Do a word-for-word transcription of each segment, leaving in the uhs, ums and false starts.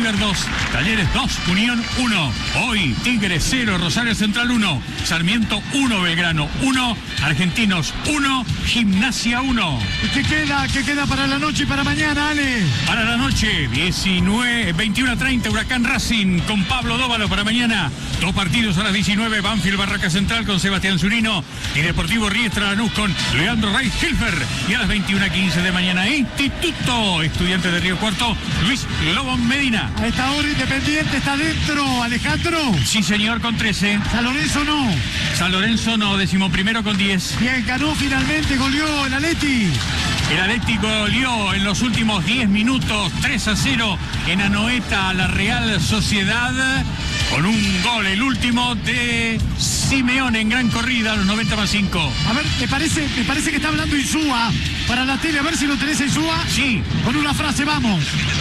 River dos, Talleres dos, Unión uno. Hoy Tigre cero, Rosario Central uno, Sarmiento uno, Belgrano uno, Argentinos uno, Gimnasia uno. ¿Y qué queda? ¿Qué queda para la noche y para mañana, Ale? Para la noche, diecinueve, veintiuno a treinta, Huracán Racing con Pablo Dóvalo. Para mañana, dos partidos a las diecinueve, Banfield Barraca Central con Sebastián Zurino y Deportivo Riestra Lanús con Leandro Reis Hilfer. Y a las veintiuna a quince de mañana, Instituto Estudiante de Río Cuarto, Luis Lobo Medina. A esta hora Independiente está dentro, Alejandro. Sí, señor, con trece. San Lorenzo no. San Lorenzo no, decimoprimero con diez. Bien, ganó finalmente, goleó el Atleti. El Atlético goleó en los últimos diez minutos tres a cero en Anoeta a la Real Sociedad con un gol, el último de Simeone en gran corrida a los noventa más cinco. A ver, me parece, me parece que está hablando Insúa para la tele, a ver si lo tenés Insúa. Sí. Con una frase, vamos.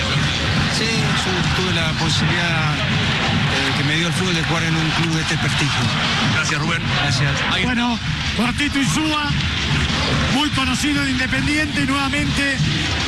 Sí, yo tuve la posibilidad eh, que me dio el fútbol de jugar en un club de este prestigio. Gracias, Rubén. Gracias. Ahí bueno, cortito Insúa, muy conocido de Independiente y nuevamente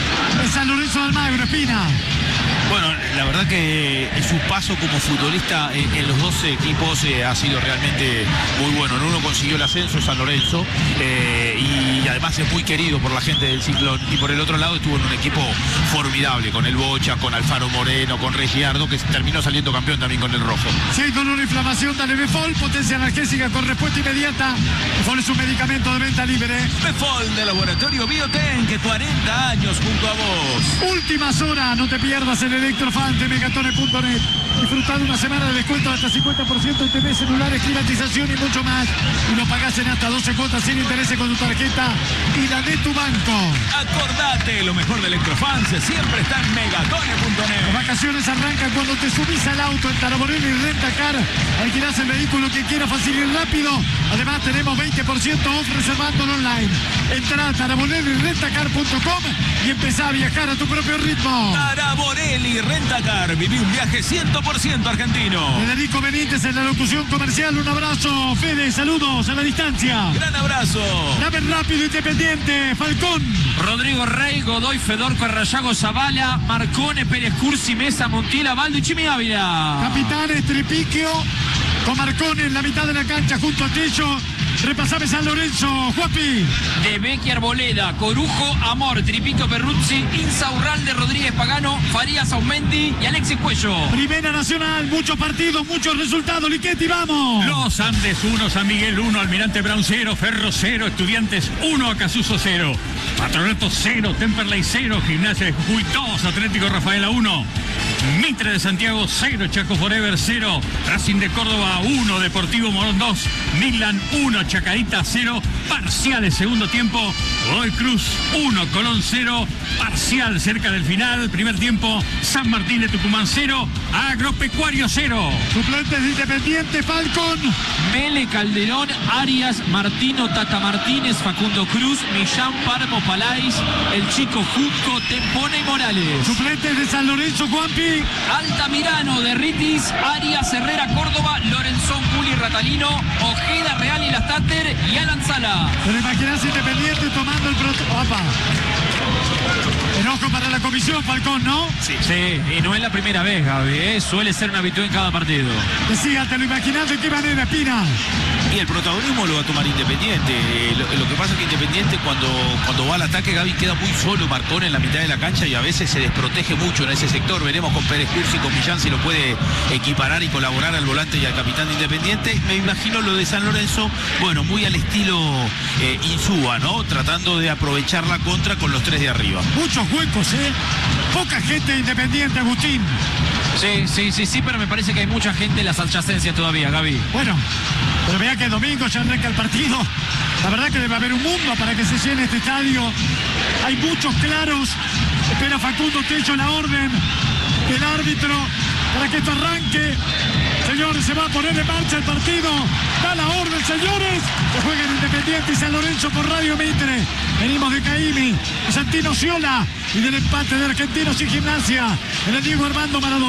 en San Lorenzo de Almagro, Espina. Bueno, la verdad que su paso como futbolista en, en los dos equipos eh, ha sido realmente muy bueno. En uno consiguió el ascenso, San Lorenzo, eh, y además es muy querido por la gente del Ciclón. Y por el otro lado estuvo en un equipo formidable, con el Bocha, con Alfaro Moreno, con Regiardo, que terminó saliendo campeón también con el Rojo. Si hay dolor o inflamación, dale Befol, potencia analgésica con respuesta inmediata. Befol es un medicamento de venta libre. Befol de Laboratorio Bioten, que cuarenta años junto a vos. Últimas horas, no te pierdas el Electrofan de Megatone punto net. Disfrutar una semana de descuento hasta cincuenta por ciento en T V, celulares, climatización y mucho más. Y lo pagás en hasta doce cuotas sin intereses con tu tarjeta y la de tu banco. Acordate, lo mejor de Electrofans siempre está en Megatone punto net. Las vacaciones arrancan cuando te subís al auto en Taraborelli y Rentacar. Alquilás el vehículo que quieras fácil y rápido. Además tenemos veinte por ciento off reservándolo online. Entrá a taraborelli rentacar punto com y empezá a viajar a tu propio ritmo. Taraborelli Rentacar, viví un viaje cien por ciento argentino. Federico Benítez en la locución comercial. Un abrazo, Fede, saludos a la distancia. Gran abrazo. Dame rápido, Independiente, Falcón. Rodrigo Rey, Godoy, Fedorco, Arrayago, Zavala, Marcone, Pérez Cursi, Mesa, Montiel, Baldo y Chimi Ávila. Capitanes, Tripiquio, con Marcone en la mitad de la cancha junto a Tello. Repasame San Lorenzo, Juapi. De Becchi, Arboleda, Corujo, Amor, Tripico, Perruzzi, Insaurralde, Rodríguez Pagano, Farías, Aumendi y Alexis Cuello. Primera Nacional, muchos partidos, muchos resultados. Liquetti, vamos. Los Andes uno, San Miguel uno, Almirante Brown cero, Ferro cero, Estudiantes uno, Acasuso cero, Patronato cero, Temperley cero, Gimnasia de Jujuy dos, Atlético Rafaela uno, Mitre de Santiago cero, Chaco Forever cero, Racing de Córdoba uno, Deportivo Morón dos, Milan uno, Chacarita cero, parciales segundo tiempo, Godoy Cruz uno, Colón cero, parcial cerca del final, primer tiempo, San Martín de Tucumán cero, Agropecuario cero. Suplentes de Independiente, Falcón. Mele, Calderón, Arias, Martino, Tata Martínez, Facundo Cruz, Millán, Parmo, Palais, el Chico Junco, Tempone y Morales. Suplentes de San Lorenzo, Juanpi. Altamirano, Derritis, Arias, Herrera, Córdoba, Lorenzón, Juli, Ratalino, Ojeda, Real y Lastater y Alan Sala. ¿Te imaginas Independiente tomando el protocolo? ¡Opa! Enojo para la comisión, Falcón, ¿no? Sí, sí, y no es la primera vez, Gaby, ¿eh? Suele ser una habitual en cada partido. Decía, ¿te lo imaginas de qué manera, Espina? Y el protagonismo lo va a tomar Independiente. Eh, lo, lo que pasa es que Independiente cuando, cuando va al ataque, Gaby queda muy solo, Marcón en la mitad de la cancha y a veces se desprotege mucho en ese sector. Veremos con Pérez Cursi y con Millán si lo puede equiparar y colaborar al volante y al capitán de Independiente. Me imagino lo de San Lorenzo, bueno, muy al estilo eh, Insúa, ¿no? Tratando de aprovechar la contra con los tres de arriba. Muchos huecos, ¿eh? Poca gente Independiente, Agustín. Sí, sí, sí, sí, pero me parece que hay mucha gente en las adyacencias todavía, Gaby. Bueno, pero vea que el domingo ya arranca el partido. La verdad que debe haber un mundo para que se llene este estadio. Hay muchos claros. Espera Facundo Tello la orden del árbitro para que esto arranque. Señores, se va a poner en marcha el partido. Da la orden, señores. Que jueguen Independiente y San Lorenzo por Radio Mitre. Venimos de Caimi, de Santino Ciola y del empate de Argentinos y Gimnasia en el Diego Armando Maradona.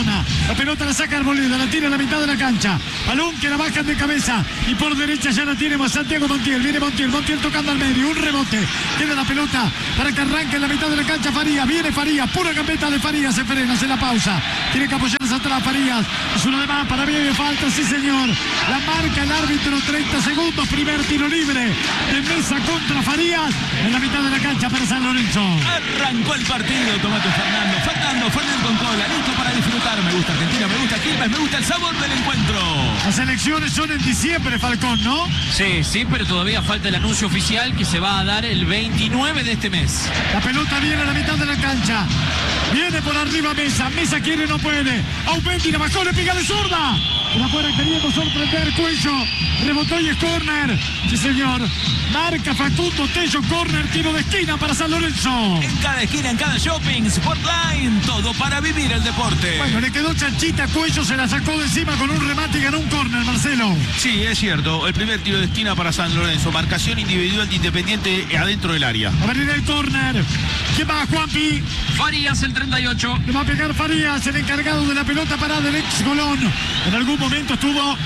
La pelota la saca Arboleda, la tira a la mitad de la cancha. Balón que la bajan de cabeza. Y por derecha ya la tiene Santiago Montiel. Viene Montiel, Montiel tocando al medio. Un rebote. Queda la pelota para que arranque en la mitad de la cancha Farías. Viene Farías, pura gambeta de Farías. Se frena, hace la pausa. Tiene que apoyarse atrás Farías. Es uno de más, para mí de falta, sí señor. La marca el árbitro, treinta segundos. Primer tiro libre de Mesa contra Farías. En la mitad de la cancha para San Lorenzo. Arrancó el partido, Tomate Fernando. Fernando, Fernando con cola. Listo para disfrutar. Me gusta Argentina, me gusta Quilmes, me gusta el sabor del encuentro. Las elecciones son en diciembre, Falcón, ¿no? Sí, sí, pero todavía falta el anuncio oficial que se va a dar el veintinueve de este mes. La pelota viene a la mitad de la cancha. Viene por arriba Mesa. Mesa quiere, no puede. Aumendi la bajó, le pega de zurda. Por afuera queriendo sorprender Cuello. Rebotó y es córner. Sí, señor. Marca Facundo Tello, córner, tiro de esquina para San Lorenzo. En cada esquina, en cada shopping, Sportline, todo para vivir el deporte. Bueno, le quedó chanchita a Cuello, se la sacó de encima con un remate y ganó un córner, Marcelo. Sí, es cierto. El primer tiro de esquina para San Lorenzo. Marcación individual de Independiente adentro del área. A venir el córner. ¿Quién va, Juanpi? Farías, el treinta y ocho. Le va a pegar Farías, el encargado de la pelota parada, el ex Colón. En algún momento estuvo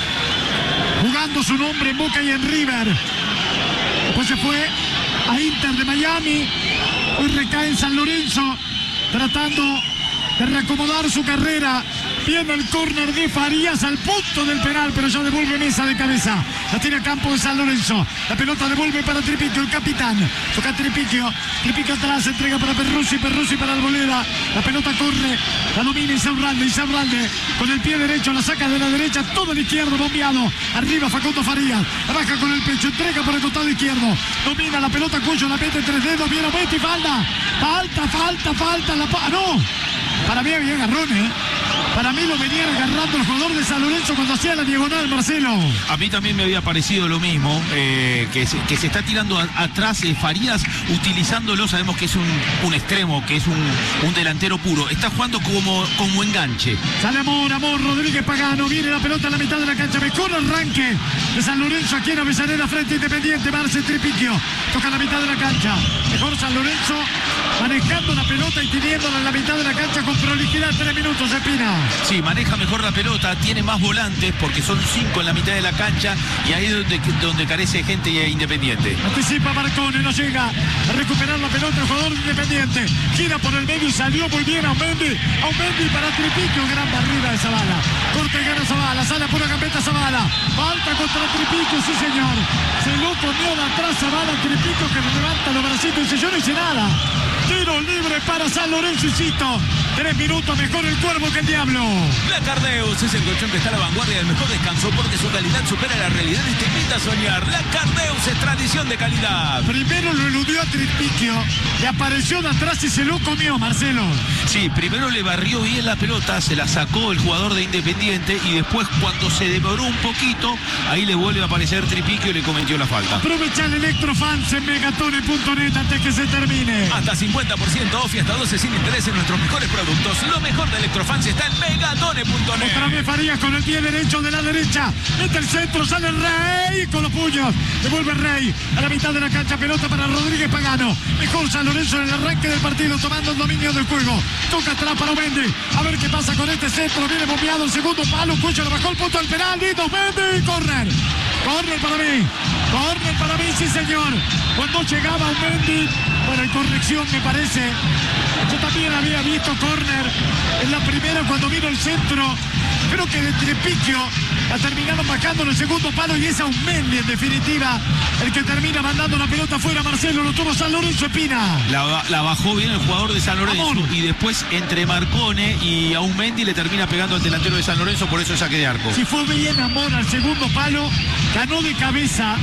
jugando su nombre en Boca y en River. Después se fue a Inter de Miami. Hoy recae en San Lorenzo, tratando de reacomodar su carrera. Viene el córner de Farías al punto del penal, pero ya devuelve Mesa de cabeza. La tiene a campo de San Lorenzo. La pelota devuelve para Tripiquio, el capitán. Toca Tripiquio. Tripiquio atrás, entrega para Perruzzi, Perruzzi para Arboleda. La pelota corre, la domina Insaurralde, Insaurralde con el pie derecho, la saca de la derecha, todo el izquierdo bombeado. Arriba Facundo Farías, la baja con el pecho, entrega por el costado izquierdo. Domina la pelota, Cuello la mete tres dedos, viene Betty, falta. Falta, falta, falta, la pa no. Para mí había agarrón, ¿eh? Para mí lo venía agarrando el jugador de San Lorenzo cuando hacía la diagonal, Marcelo. A mí también me había parecido lo mismo, eh, que, se, que se está tirando a, atrás eh, Farías, utilizándolo, sabemos que es un, un extremo, que es un, un delantero puro. Está jugando como, como enganche. Sale Amor, Amor, Rodríguez Pagano, viene la pelota a la mitad de la cancha, mejor arranque de San Lorenzo aquí en Avellaneda frente a Independiente, Marce Tripiquio, toca la mitad de la cancha, mejor San Lorenzo, manejando la pelota y teniéndola en la mitad de la cancha con prolijidad, tres minutos, Espina. Sí, maneja mejor la pelota, tiene más volantes porque son cinco en la mitad de la cancha y ahí es donde, donde carece gente Independiente. Anticipa Marcone, no llega a recuperar la pelota el jugador Independiente. Gira por el medio y salió muy bien Aumendi. Aumendi para Tripiquio, gran barrida de Zavala. Corta y gana Zavala, sale pura gambeta Zavala. Falta contra Tripiquio, sí señor. Se lo comió de atrás Zavala, Tripiquio que levanta los bracitos y yo no hice nada. Tiro libre para San Lorenzo, insisto. Tres minutos, mejor el Cuervo que el Diablo. La Cardeus es el colchón que está a la vanguardia del mejor descanso porque su calidad supera la realidad y te invita a soñar. La Cardeus es tradición de calidad. Primero lo eludió a Tripiquio, le apareció de atrás y se lo comió, Marcelo. Sí, primero le barrió bien la pelota, se la sacó el jugador de Independiente y después cuando se demoró un poquito, ahí le vuelve a aparecer Tripiquio y le cometió la falta. Aprovecha el Electrofans en megatone punto net antes que se termine. Hasta cincuenta por ciento off y hasta doce sin interés en nuestros mejores productos. Lo mejor de Electrofans está en megatone punto net. Otra vez Farías con el pie derecho de la derecha. Mete el centro, sale Rey con los puños. Devuelve Rey a la mitad de la cancha. Pelota para Rodríguez Pagano. Mejor San Lorenzo en el arranque del partido, tomando el dominio del juego. Toca atrás para Aumendi. A ver qué pasa con este centro. Viene bombeado el segundo palo. Cuello le bajó el punto del penal. Listo, Aumendi. Corner. Corner para mí. Corner para mí, sí señor. Cuando llegaba Aumendi. Bueno, en corrección me parece. Yo también había visto córner en la primera cuando vino el centro. Creo que de Tripiquio la terminaron bajando en el segundo palo y es Aumendi en definitiva el que termina mandando la pelota afuera. Marcelo, lo tuvo San Lorenzo, Espina. La, la bajó bien el jugador de San Lorenzo. Amor. Y después entre Marcone y Aumendi le termina pegando al delantero de San Lorenzo, por eso es saque de arco. Si fue bien Amor al segundo palo, ganó de cabeza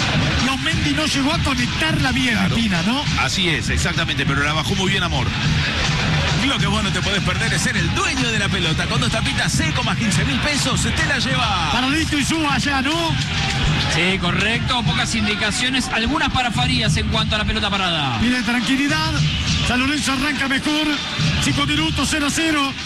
y Aumendi no llegó a conectarla bien, claro. Espina, ¿no? Así es, exactamente, pero la bajó muy bien Amor. Lo que vos no te podés perder es ser el dueño de la pelota. Con dos tapitas seco más quince mil pesos, te la lleva. Paradito y suba allá, ¿no? Sí, correcto. Pocas indicaciones, algunas para Farías en cuanto a la pelota parada. Pide tranquilidad. San Lorenzo arranca mejor. cinco minutos, cero a cero.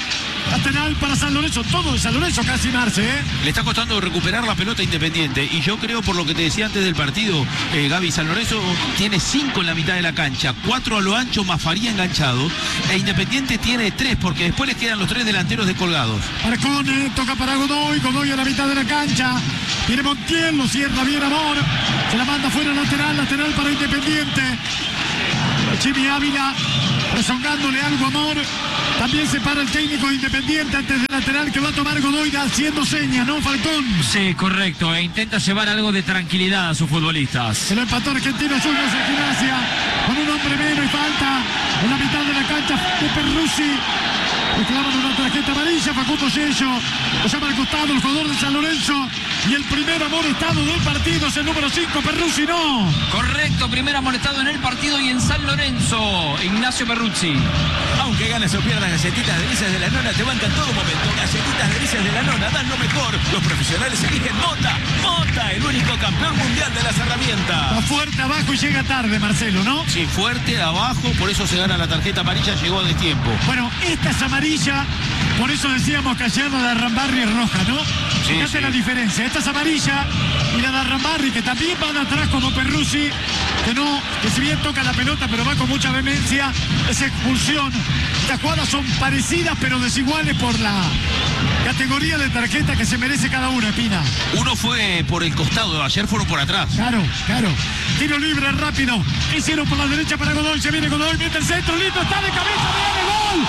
Lateral para San Lorenzo, todo de San Lorenzo casi, Marce, ¿eh? Le está costando recuperar la pelota Independiente. Y yo creo, por lo que te decía antes del partido, eh, Gaby, San Lorenzo tiene cinco en la mitad de la cancha, cuatro a lo ancho más Faría enganchado. E Independiente tiene tres, porque después les quedan los tres delanteros descolgados. Marcone toca para Godoy, Godoy a la mitad de la cancha. Viene Montiel, lo cierra bien Amor. Se la manda fuera lateral, lateral para Independiente. Jimmy Ávila rezongándole algo a Amor. También se para el técnico Independiente antes del lateral que va a tomar Godoy haciendo señas, ¿no, Falcón? Sí, correcto. E intenta llevar algo de tranquilidad a sus futbolistas. Se lo empató Argentino Juniors en Gimnasia con un hombre menos y falta en la mitad de la cancha de Perruzzi. Reclaman una tarjeta amarilla, Facundo Yello lo llama al costado el jugador de San Lorenzo y el primer amonestado del partido es el número cinco, Perruzzi, no. Correcto, primer amonestado en el partido y en San Lorenzo, Ignacio Perruzzi. Aunque ganes o pierdas, Galletitas Delicias de la Nona te bancan todo momento. Galletitas Delicias de la Nona dan lo mejor. Los profesionales eligen Mota. Mota, el único campeón mundial de las herramientas. Va fuerte abajo y llega tarde, Marcelo, ¿no? Sí, fuerte abajo, por eso se gana la tarjeta amarilla, llegó de tiempo. Bueno, esta es amarilla, por eso decíamos que ayer la de Arrambarri es roja, ¿no? Sí, Fíjate sí. la diferencia. Esta es amarilla y la de Arrambarri, que también va de atrás como Perruzzi, que no, que si bien toca la pelota, pero va con mucha vehemencia, es expulsión. Estas jugadas son parecidas pero desiguales por la categoría de tarjeta que se merece cada una, Pina. Uno fue por el costado, ayer fueron por atrás. Claro, claro. Tiro libre rápido. Hicieron por la derecha para Godoy. Se viene Godoy, mete el centro, lindo, está de cabeza, viene gol.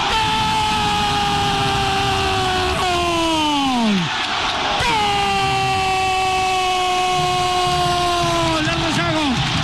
¡Gol! ¡Gol! Arroyago.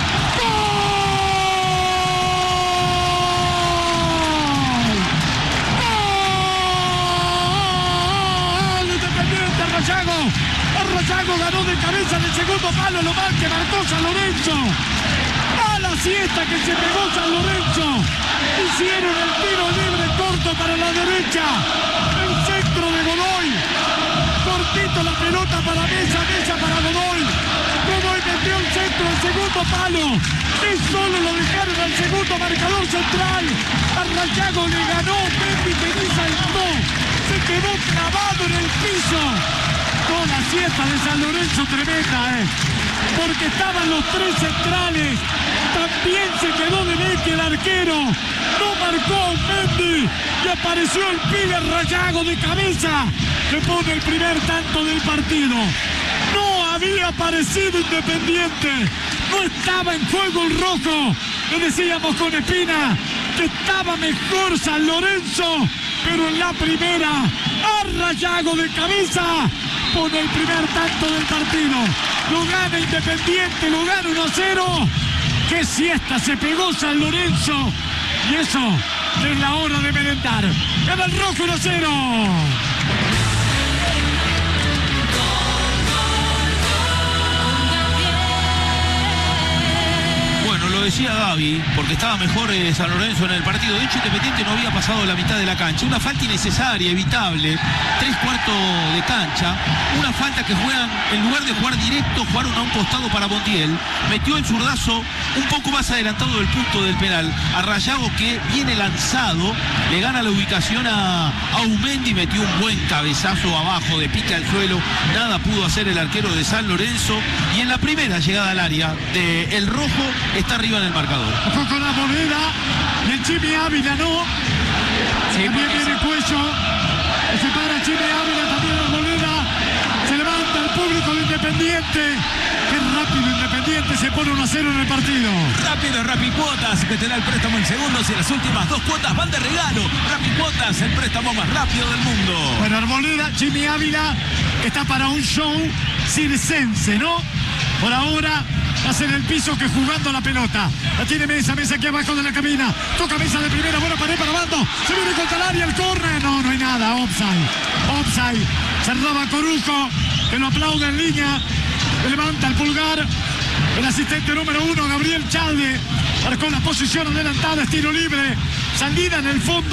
¡Gol! Independiente, Arroyago. Arroyago ganó de cabeza en el segundo palo, lo mal que marcó San Lorenzo. A la siesta que se pegó San Lorenzo. Hicieron el tiro libre corto para la derecha. El centro de Godoy. Cortito la pelota para Mesa, Mesa para Godoy. Godoy metió el centro al segundo palo. Y solo lo dejaron al segundo marcador central. Arroyago le ganó. Pepi que ni saltó. Se quedó clavado en el piso. Con la siesta de San Lorenzo tremenda, eh. Porque estaban los tres centrales. También se quedó de Becky el arquero. No marcó Mendy. Y apareció el pibe Arroyago de cabeza. Que pone el primer tanto del partido. No había aparecido Independiente. No estaba en juego el rojo. Le decíamos con Espina que estaba mejor San Lorenzo. Pero en la primera, Arroyago de cabeza pone el primer tanto del partido. Lo gana Independiente, lo gana uno a cero. ¡Qué siesta se pegó San Lorenzo! Y eso es la hora de merendar. Gana el rojo uno a cero. Lo decía Gaby, porque estaba mejor eh, San Lorenzo en el partido. De hecho, Independiente no había pasado la mitad de la cancha. Una falta innecesaria, evitable. Tres cuartos de cancha. Una falta que juegan, en lugar de jugar directo, jugaron a un costado para Montiel. Metió el zurdazo un poco más adelantado del punto del penal. Arroyago, que viene lanzado, le gana la ubicación a, a Umendi. Metió un buen cabezazo abajo, de pique al suelo. Nada pudo hacer el arquero de San Lorenzo. Y en la primera llegada al área de El Rojo, está arriba en el marcador. Fue con la moneda y el Jimmy Ávila no. Sí, también viene el cuello. Se para Jimmy Ávila, también la moneda. Se levanta el público de Independiente. Qué rápido Independiente se pone uno a cero en el partido. Rápido Rapicuotas, que te da el préstamo en segundos y las últimas dos cuotas van de regalo. Rapicuotas, el préstamo más rápido del mundo. Bueno, Arboleda, Jimmy Ávila está para un show circense, ¿no? Por ahora hace en el piso que jugando la pelota. La tiene Mesa, Mesa aquí abajo de la cabina. Toca Mesa de primera, buena pared para Bando. Se viene contra el área, el córner. No, no hay nada, offside. Offside. Cerraba Corujo, que lo aplaude en línea. Le levanta el pulgar. El asistente número uno, Gabriel Chalde. Marcó la posición adelantada, es tiro libre. Salida en el fondo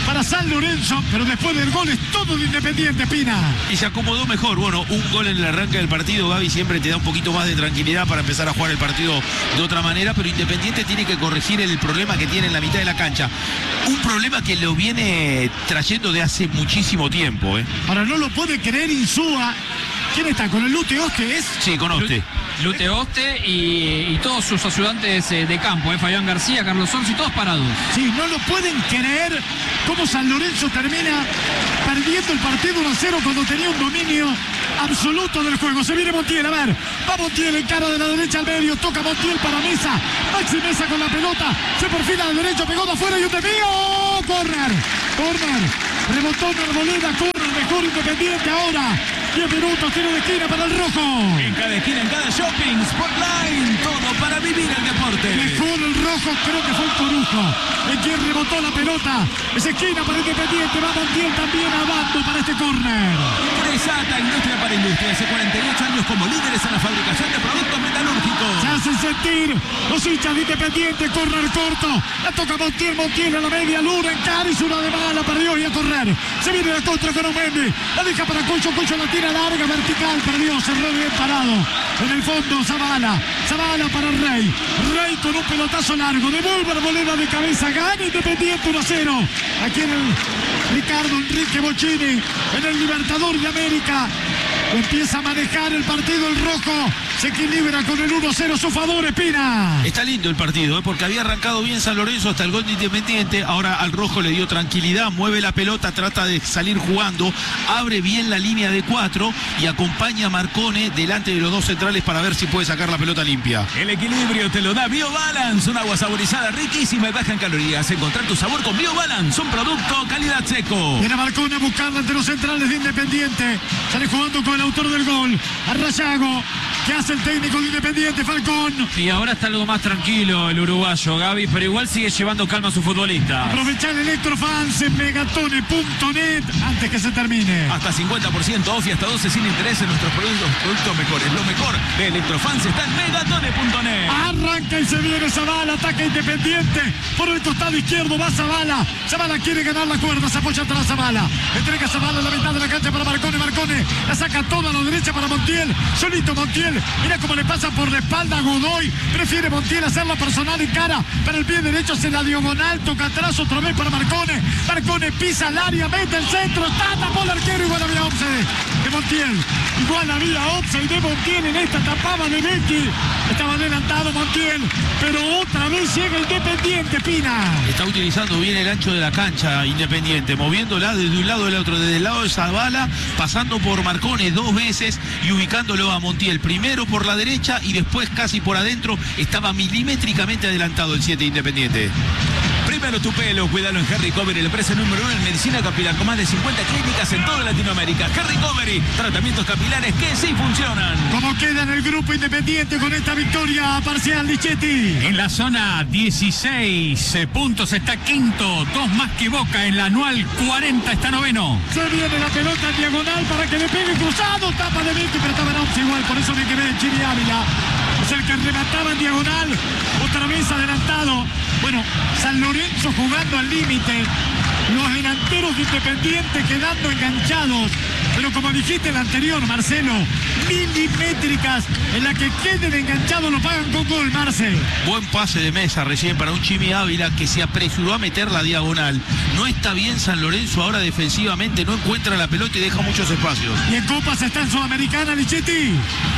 para San Lorenzo, pero después del gol es todo de Independiente, Pina. Y se acomodó mejor. Bueno, un gol en el arranque del partido, Gaby, siempre te da un poquito más de tranquilidad para empezar a jugar el partido de otra manera, pero Independiente tiene que corregir el problema que tiene en la mitad de la cancha. Un problema que lo viene trayendo de hace muchísimo tiempo, ¿eh? Ahora no lo puede creer Insúa. ¿Quién está? ¿Con el Lute Oste es? Sí, con Oste. Lute Oste y, y todos sus ayudantes eh, de campo, eh, Fabián García, Carlos Onzi, todos parados. Sí, no lo pueden creer cómo San Lorenzo termina perdiendo el partido uno a cero cuando tenía un dominio absoluto del juego. Se viene Montiel, a ver, va Montiel en cara de la derecha al medio, toca Montiel para Mesa, Maxi Mesa con la pelota, se perfila al derecho, pegó de afuera y un desvío, corner, corner, rebotó en Arboleda, corner, mejor Independiente ahora. diez minutos, tiro de esquina para el rojo. En cada esquina, en cada shopping, Sportline, todo para vivir el deporte. Mejor el rojo, creo que fue el Corujo, en quien rebotó la pelota. Es esquina para Independiente, va Montiel también a bando para este córner. Presata Industria para Industria, hace cuarenta y ocho años como líderes en la fabricación de productos metalúrgicos. Se hacen sentir los hinchas de Independiente, córner corto. La toca Montiel, Montiel a la media luna, en Caris, una de bala, perdió y a correr. Se viene la contra con Omendi, la deja para Cucho, Cucho la tira larga, vertical, perdió, cerró bien parado. En el fondo, Zavala, Zavala para Rey. Rey con un pelotazo largo, devuelve Arboleda de cabeza, gana Independiente uno a cero. Aquí en el Ricardo Enrique Bocchini, en el Libertador de América. Empieza a manejar el partido el rojo. Se equilibra con el uno a cero a su favor, Espina. Está lindo el partido, ¿eh? Porque había arrancado bien San Lorenzo hasta el gol de Independiente. Ahora al rojo le dio tranquilidad, mueve la pelota, trata de salir jugando, abre bien la línea de cuatro y acompaña a Marcone delante de los dos centrales para ver si puede sacar la pelota limpia. El equilibrio te lo da BioBalance, un agua saborizada riquísima y baja en calorías. Encontrar tu sabor con BioBalance, un producto calidad seco. Viene Marcone a buscarla entre los centrales de Independiente. Sale jugando con el autor del gol, a Rayago. ¿Qué hace el técnico de Independiente, Falcón? Y ahora está algo más tranquilo el uruguayo, Gaby, pero igual sigue llevando calma a su futbolista. Aprovechar el Electrofans en megatone punto net antes que se termine. Hasta cincuenta por ciento off y hasta doce sin interés en nuestros productos, productos mejores. Lo mejor de Electrofans está en megatone punto net. Arranca y se viene Zavala, ataca Independiente. Por el costado izquierdo va Zavala. Zavala quiere ganar la cuerda, se apoya atrás Zavala. Entrega Zavala a la mitad de la cancha para Marcone. Marcone la saca toda a la derecha para Montiel. Solito Montiel. Mira cómo le pasa por la espalda a Godoy. Prefiere Montiel hacerla personal en cara. Para el pie derecho hace la diagonal. Toca atrás otra vez para Marcone. Marcone pisa el área, mete el centro. Está, tapó el arquero. Igual había offside de Montiel. Igual había offside de Montiel en esta tapada de Becky. Estaba adelantado Montiel. Pero otra vez llega Independiente, Pina. Está utilizando bien el ancho de la cancha Independiente, moviéndola desde un lado del otro, desde el lado de Zavala, pasando por Marcone dos veces y ubicándolo a Montiel. Primero por la derecha y después casi por adentro. Estaba milimétricamente adelantado el siete Independiente. Primero tu pelo, cuídalo en Harry Covery, la empresa número uno en medicina capilar con más de cincuenta clínicas en toda Latinoamérica. Harry Covery, tratamientos capilares que sí funcionan. ¿Cómo queda en el grupo Independiente con esta victoria parcial, Lichetti? En la zona dieciséis puntos está quinto, dos más que Boca. En la anual cuarenta está noveno. Se viene la pelota en diagonal para que le pegue cruzado, tapa de Vicky, pero estaba en offside igual, por eso me quedé en Chiri Ávila. Es el que remataba en diagonal, otra vez adelantado. Bueno, San Lorenzo jugando al límite, los delanteros de Independiente quedando enganchados, pero como dijiste el anterior, Marcelo, milimétricas, en la que queden enganchados lo pagan con gol, Marce. Buen pase de Mesa recién para un Chimi Ávila que se apresuró a meter la diagonal. No está bien San Lorenzo ahora defensivamente, no encuentra la pelota y deja muchos espacios. Y en Copas está en Sudamericana, Lichetti.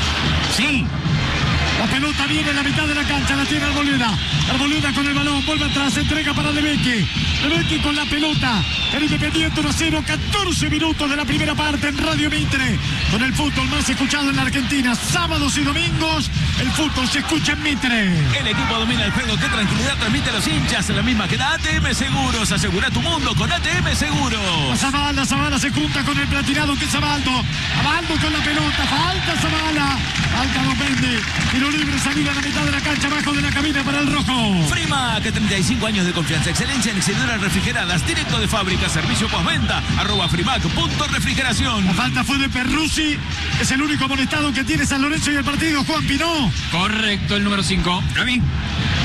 Sí. La pelota viene en la mitad de la cancha, la tiene Arboleda. Arboleda con el balón, vuelve atrás, entrega para Lebecki. Lebecki con la pelota. El Independiente uno a cero, catorce minutos de la primera parte en Radio Mitre. Con el fútbol más escuchado en la Argentina. Sábados y domingos, el fútbol se escucha en Mitre. El equipo domina el juego, qué tranquilidad transmite a los hinchas. La misma que da A T M Seguros. Asegura tu mundo con A T M Seguros. Zavala, Zavala se junta con el platinado que es Abaldo. Abaldo con la pelota, falta Zavala. Falta Domendi. Tiro libre, salida a la mitad de la cancha, abajo de la cabina para el rojo. Frima, que treinta y cinco años de confianza, excelencia en exteriores refrigeradas, directo de fábrica, servicio postventa, arroba frimac punto refrigeración. La falta fue de Perruzzi, es el único amonestado que tiene San Lorenzo y el partido, Juan Pinó. Correcto, el número cinco. A mí.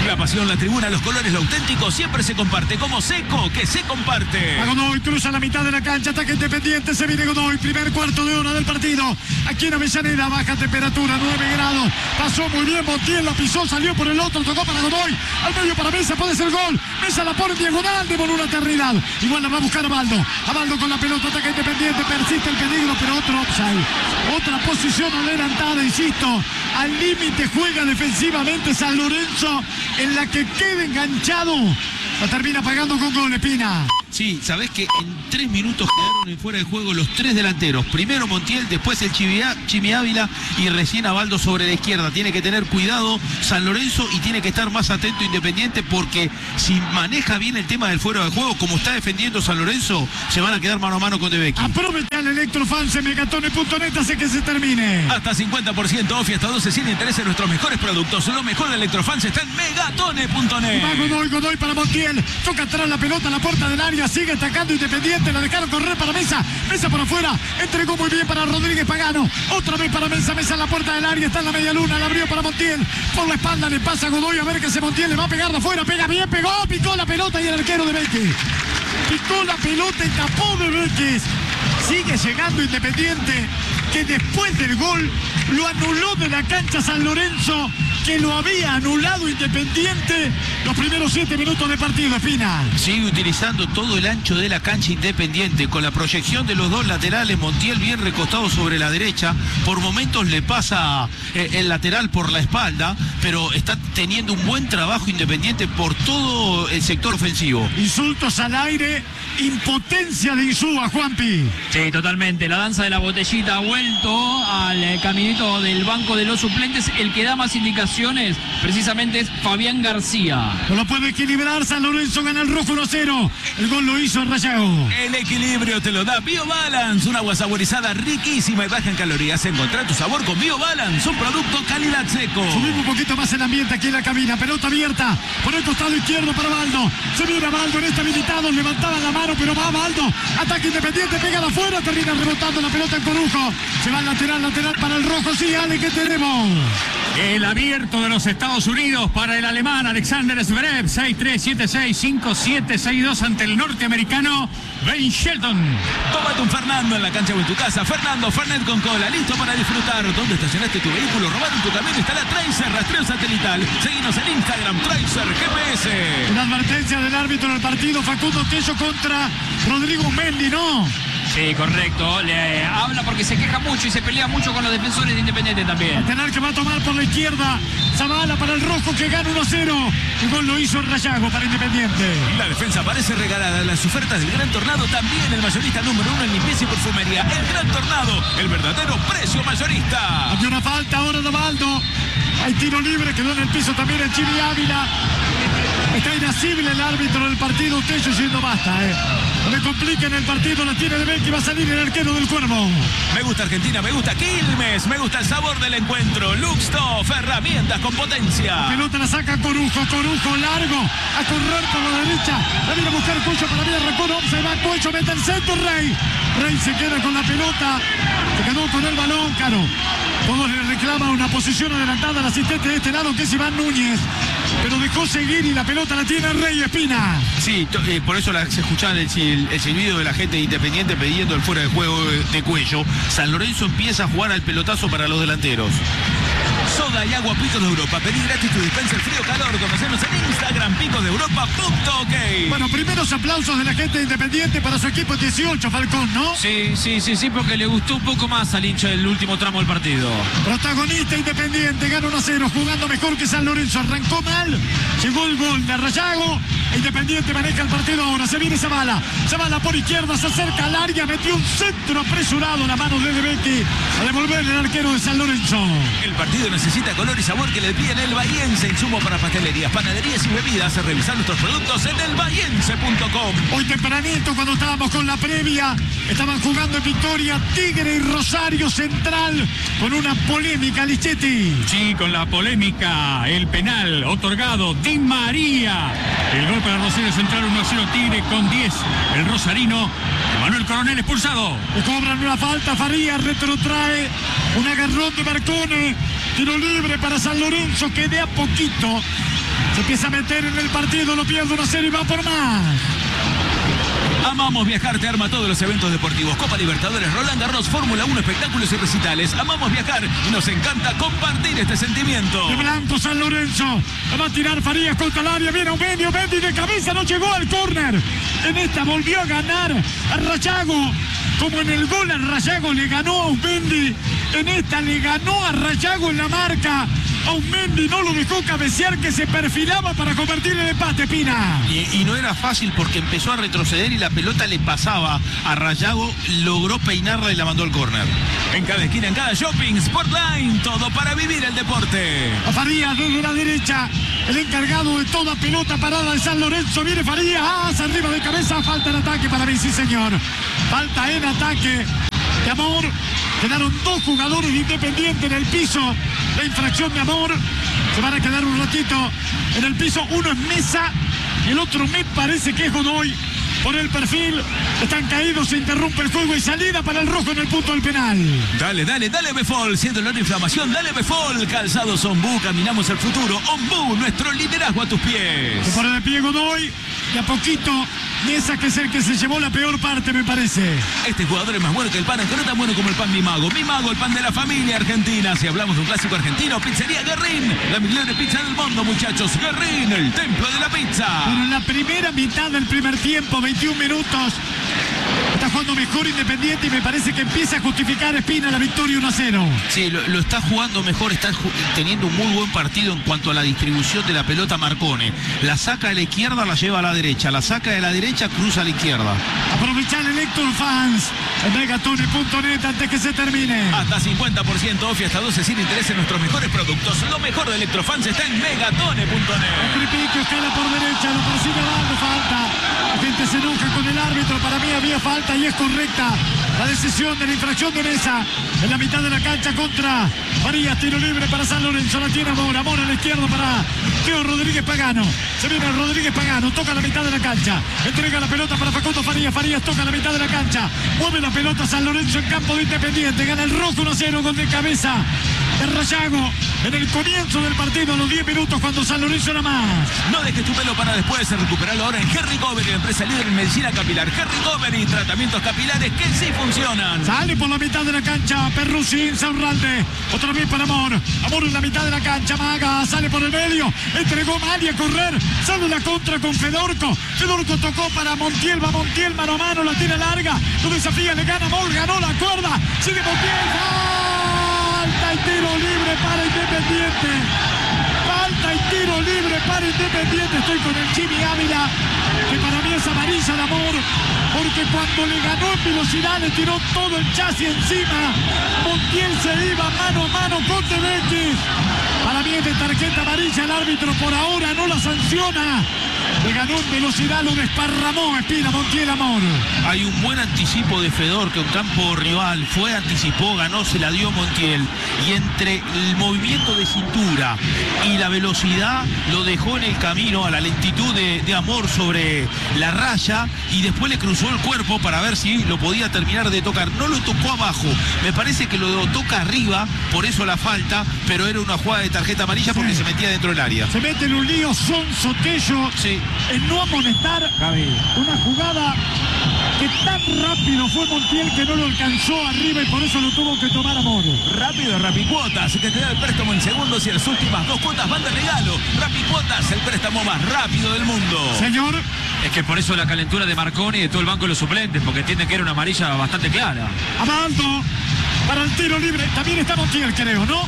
La pasión, la tribuna, los colores, lo auténtico siempre se comparte. Como Seco, que se comparte. A Godoy cruza la mitad de la cancha, ataque Independiente, se viene Godoy, primer cuarto de hora del partido. Aquí en Avellaneda, baja temperatura, nueve grados. Pasó muy bien Montiel, la pisó, salió por el otro, tocó para Godoy. Al medio para Mesa, puede ser gol. Mesa la pone en diagonal, de una eternidad. Igual la va a buscar a Baldo. A Baldo con la pelota, ataque Independiente, persiste el peligro, pero otro offside. Otra posición adelantada, insisto. Al límite juega defensivamente San Lorenzo, en la que queda enganchado. La termina pagando con gol, Espina. Sí, sabés que en tres minutos quedaron en fuera de juego los tres delanteros. Primero Montiel, después el Chimi Ávila y recién a Baldo sobre la izquierda. Tiene que tener cuidado San Lorenzo y tiene que estar más atento Independiente, porque si maneja bien el tema del fuera de juego, como está defendiendo San Lorenzo, se van a quedar mano a mano con De Becchi. Aprovecha el Electrofans en megatone punto net, hace que se termine. Hasta cincuenta por ciento off y hasta doce sin interés en nuestros mejores productos. Lo mejor de Electrofans está en megatone punto net. Va Godoy, Godoy para Montiel. Toca atrás la pelota a la puerta del área. Sigue atacando Independiente. La dejaron correr para Mesa. Mesa por afuera. Entregó muy bien para Rodríguez Pagano. Otra vez para Mesa. Mesa en la puerta del área. Está en la media luna. La abrió para Montiel. Por la espalda le pasa a Godoy. A ver qué se Montiel. Le va a pegar de afuera. Pega bien. Pegó. Picó la pelota y el arquero de Vélez. Picó la pelota y tapó de Vélez. Sigue llegando Independiente, que después del gol lo anuló de la cancha San Lorenzo, que lo había anulado Independiente los primeros siete minutos de partido, Espina. Sigue utilizando todo el ancho de la cancha Independiente, con la proyección de los dos laterales. Montiel bien recostado sobre la derecha, por momentos le pasa eh, el lateral por la espalda, pero está teniendo un buen trabajo Independiente por todo el sector ofensivo. Insultos al aire, impotencia de Insúa, Juanpi. Sí, totalmente. La danza de la botellita ha vuelto al eh, caminito del banco de los suplentes. El que da más indicaciones precisamente es Fabián García. No lo puede equilibrar. San Lorenzo gana el rojo uno cero. El gol lo hizo el Rayago. El equilibrio te lo da BioBalance, un agua saborizada riquísima y baja en calorías. Encontrá tu sabor con BioBalance, un producto calidad seco. Subimos un poquito más el ambiente aquí en la cabina. Pelota abierta por el costado izquierdo para Baldo. Se viene Baldo en este habilitado. Levantaban la mano, pero va Baldo. Ataque Independiente, pega de afuera. Termina rebotando la pelota en Corujo. Se va al lateral, lateral para el rojo. Sí, Ale, ¿qué tenemos? El abierto de los Estados Unidos para el alemán Alexander Zverev, seis tres, siete seis, cinco siete, seis dos ante el norteamericano Ben Shelton. Tómate un Fernando en la cancha o en tu casa. Fernando, Fernet con cola, listo para disfrutar. ¿Dónde estacionaste tu vehículo? Robaron tu camino. Está la Tracer, rastreo satelital. Seguinos en Instagram, Tracer G P S. Una advertencia del árbitro en el partido, Facundo Tello contra Rodrigo Mendy, ¿no? Sí, correcto. Le eh, habla porque se queja mucho y se pelea mucho con los defensores de Independiente también. Tener que va a tomar por la izquierda. Zavala para el rojo, que gana uno cero. El gol lo hizo el Rayago para Independiente. La defensa parece regalada. Las ofertas del Gran Tornado también. El mayorista número uno en limpieza y perfumería. El Gran Tornado, el verdadero precio mayorista. Hay una falta ahora de Baldo. Hay tiro libre, quedó en el piso también el Chimi Ávila. Está inasible el árbitro del partido. Tello diciendo basta, eh. No le compliquen el partido, la tiene de Becchi, va a salir el arquero del Cuervo. Me gusta Argentina, me gusta Quilmes, me gusta el sabor del encuentro. Luxtoff, herramientas con potencia. La pelota la saca Corujo, Corujo largo, a correr por la derecha. La viene a buscar Cuello para mí, arrancó, se va Cuello, mete el centro, Rey. Rey se queda con la pelota, se quedó con el balón, Caro. Todos le reclaman una posición adelantada al asistente de este lado, que es Iván Núñez. Pero dejó seguir y la pelota la tiene Rey Espina. Sí, eh, por eso la, se escuchaba el, el, el silbido de la gente de Independiente pidiendo el fuera de juego de, de Cuello. San Lorenzo empieza a jugar al pelotazo para los delanteros. Soda y agua Picos de Europa. Pedí gratis tu dispenser frío-calor. Conocenos en Instagram, picos de europa punto ok. Bueno, primeros aplausos de la gente de Independiente para su equipo dieciocho, Falcón, ¿no? Sí, sí, sí, sí, porque le gustó un poco más al hincha el último tramo del partido. Protagonista Independiente, gana uno a cero, jugando mejor que San Lorenzo. Arrancó mal, llegó el gol de Rayago. Independiente maneja el partido ahora. Se viene Zavala. Zavala por izquierda, se acerca al área, metió un centro apresurado, la mano de De Becchi a devolverle al arquero de San Lorenzo. El partido necesita color y sabor que le piden el Bahiense. Insumo para pastelerías, panaderías y bebidas. Revisar nuestros productos en el bahiense punto com. Hoy tempranito, cuando estábamos con la previa, estaban jugando en Victoria Tigre y Rosario Central con una polémica, Lichetti. Sí, con la polémica, el penal otorgado Di María. El gol para Rosario Central, uno a cero Tigre con diez. El rosarino Manuel Coronel expulsado. Le cobran una falta, Farías retrotrae un agarrón de Marcone. Tiro libre para San Lorenzo, que de a poquito Se empieza a meter en el partido, lo pierde uno a cero y va por más. Amamos Viajar te arma todos los eventos deportivos. Copa Libertadores, Roland Garros, Fórmula uno, espectáculos y recitales. Amamos viajar y nos encanta compartir este sentimiento. De blanco San Lorenzo. La va a tirar Farías contra el área. Viene Aumendi, Aumendi de cabeza, no llegó al córner. En esta volvió a ganar a Rayago. Como en el gol a Rayago le ganó a Aumendi. En esta le ganó a Rayago en la marca. Aumendi no lo dejó cabecear, que se perfilaba para convertir el empate, Pina. Y, y no era fácil porque empezó a retroceder y la pelota le pasaba a Rayago, logró peinarla y la mandó al córner. En cada esquina, en cada shopping, Sportline, todo para vivir el deporte. A Farías desde la derecha, el encargado de toda pelota parada de San Lorenzo. Viene Farías, hacia arriba de cabeza, falta en ataque para mí, sí señor. Falta en ataque de Amor. Quedaron dos jugadores de Independiente en el piso. La infracción de Amor. Se van a quedar un ratito en el piso. Uno es Mesa y el otro me parece que es Godoy. Por el perfil, están caídos, se interrumpe el juego y salida para el rojo en el punto del penal. Dale, dale, dale Befol, siendo la inflamación, dale Befol. Calzados Ombú, caminamos al futuro. Ombú, nuestro liderazgo a tus pies. Se pone de pie Godoy, y a poquito, Mesa, que es el que se llevó la peor parte, me parece. Este jugador es más bueno que el pan, aunque no tan bueno como el pan Mi Mago. Mi Mago, el pan de la familia argentina. Si hablamos de un clásico argentino, Pizzería Guerrín, la mejor pizza del mundo, muchachos. Guerrín, el templo de la pizza. Pero en la primera mitad del primer tiempo, veintiún minutos, está jugando mejor Independiente y me parece que empieza a justificar Espina la victoria uno a cero. Sí, lo, lo está jugando mejor, está ju teniendo un muy buen partido en cuanto a la distribución de la pelota Marcone. La saca de la izquierda, la lleva a la derecha, la saca de la derecha, cruza a la izquierda. Aprovechar el Héctor Fans en megatone punto net antes que se termine. Hasta cincuenta por ciento off y hasta doce sin interés en nuestros mejores productos. Lo mejor de Electrofans está en megatone punto net. Tripico escala por derecha, lo persigue dando falta. La gente se enoja con el árbitro. Para mí había falta y es correcta la decisión de la infracción de Mesa en la mitad de la cancha contra Farías. Tiro libre para San Lorenzo, la tiene Amor. Amor a la izquierda para Teo Rodríguez Pagano. Se viene Rodríguez Pagano, toca la mitad de la cancha, entrega la pelota para Facundo Farías. Farías toca la mitad de la cancha, mueve la pelota San Lorenzo en campo de Independiente. Gana el rojo uno a cero, gol de cabeza de Rayago en el comienzo del partido, a los diez minutos, cuando San Lorenzo era más. No dejes tu pelo para después, recuperarlo ahora en Henry Govery, empresa líder en medicina capilar. Henry Govery, tratamientos capilares que sí funcionan. Sale por la mitad de la cancha Perrusín, Saurralde, otra vez para Amor. Amor en la mitad de la cancha, Maga sale por el medio, entregó Mali a correr, sale la contra con Fedorco. Fedorco tocó para Montiel, va Montiel mano a mano, la tira larga, lo desafía, le gana Amor, ganó la cuerda, sigue Montiel, falta y tiro libre para Independiente. Falta y tiro libre para Independiente. Estoy con el Jimmy Ávila, que para mí es amarilla de Amor, porque cuando le ganó en velocidad le tiró todo el chasis encima. Montiel se iba mano a mano con Tevecchi. Para mí es de tarjeta amarilla, el árbitro por ahora no la sanciona. Le ganó en velocidad, lo desparramó Espina, Montiel Amor. Hay un buen anticipo de Fedor, que un campo rival fue, anticipó, ganó, se la dio Montiel. Y entre el movimiento de cintura y la velocidad lo dejó en el camino a la lentitud de, de Amor sobre la raya y después le cruzó el cuerpo para ver si lo podía terminar de tocar. No lo tocó abajo, me parece que lo toca arriba, por eso la falta, pero era una jugada de tarjeta amarilla porque sí, se metía dentro del área. Se mete en un lío Son Sotello, sí, en no amonestar una jugada que tan rápido fue Montiel que no lo alcanzó arriba y por eso lo tuvo que tomar Amor. Rápido Rapicuotas, que te da el préstamo en segundos y las últimas dos cuotas van de regalo. Rapicuotas, el préstamo más rápido del mundo. Señor. Es que por eso la calentura de Marconi y de todo el banco de los suplentes, porque entienden que era una amarilla bastante clara. Abaldo para el tiro libre. También está Montiel, creo, ¿no?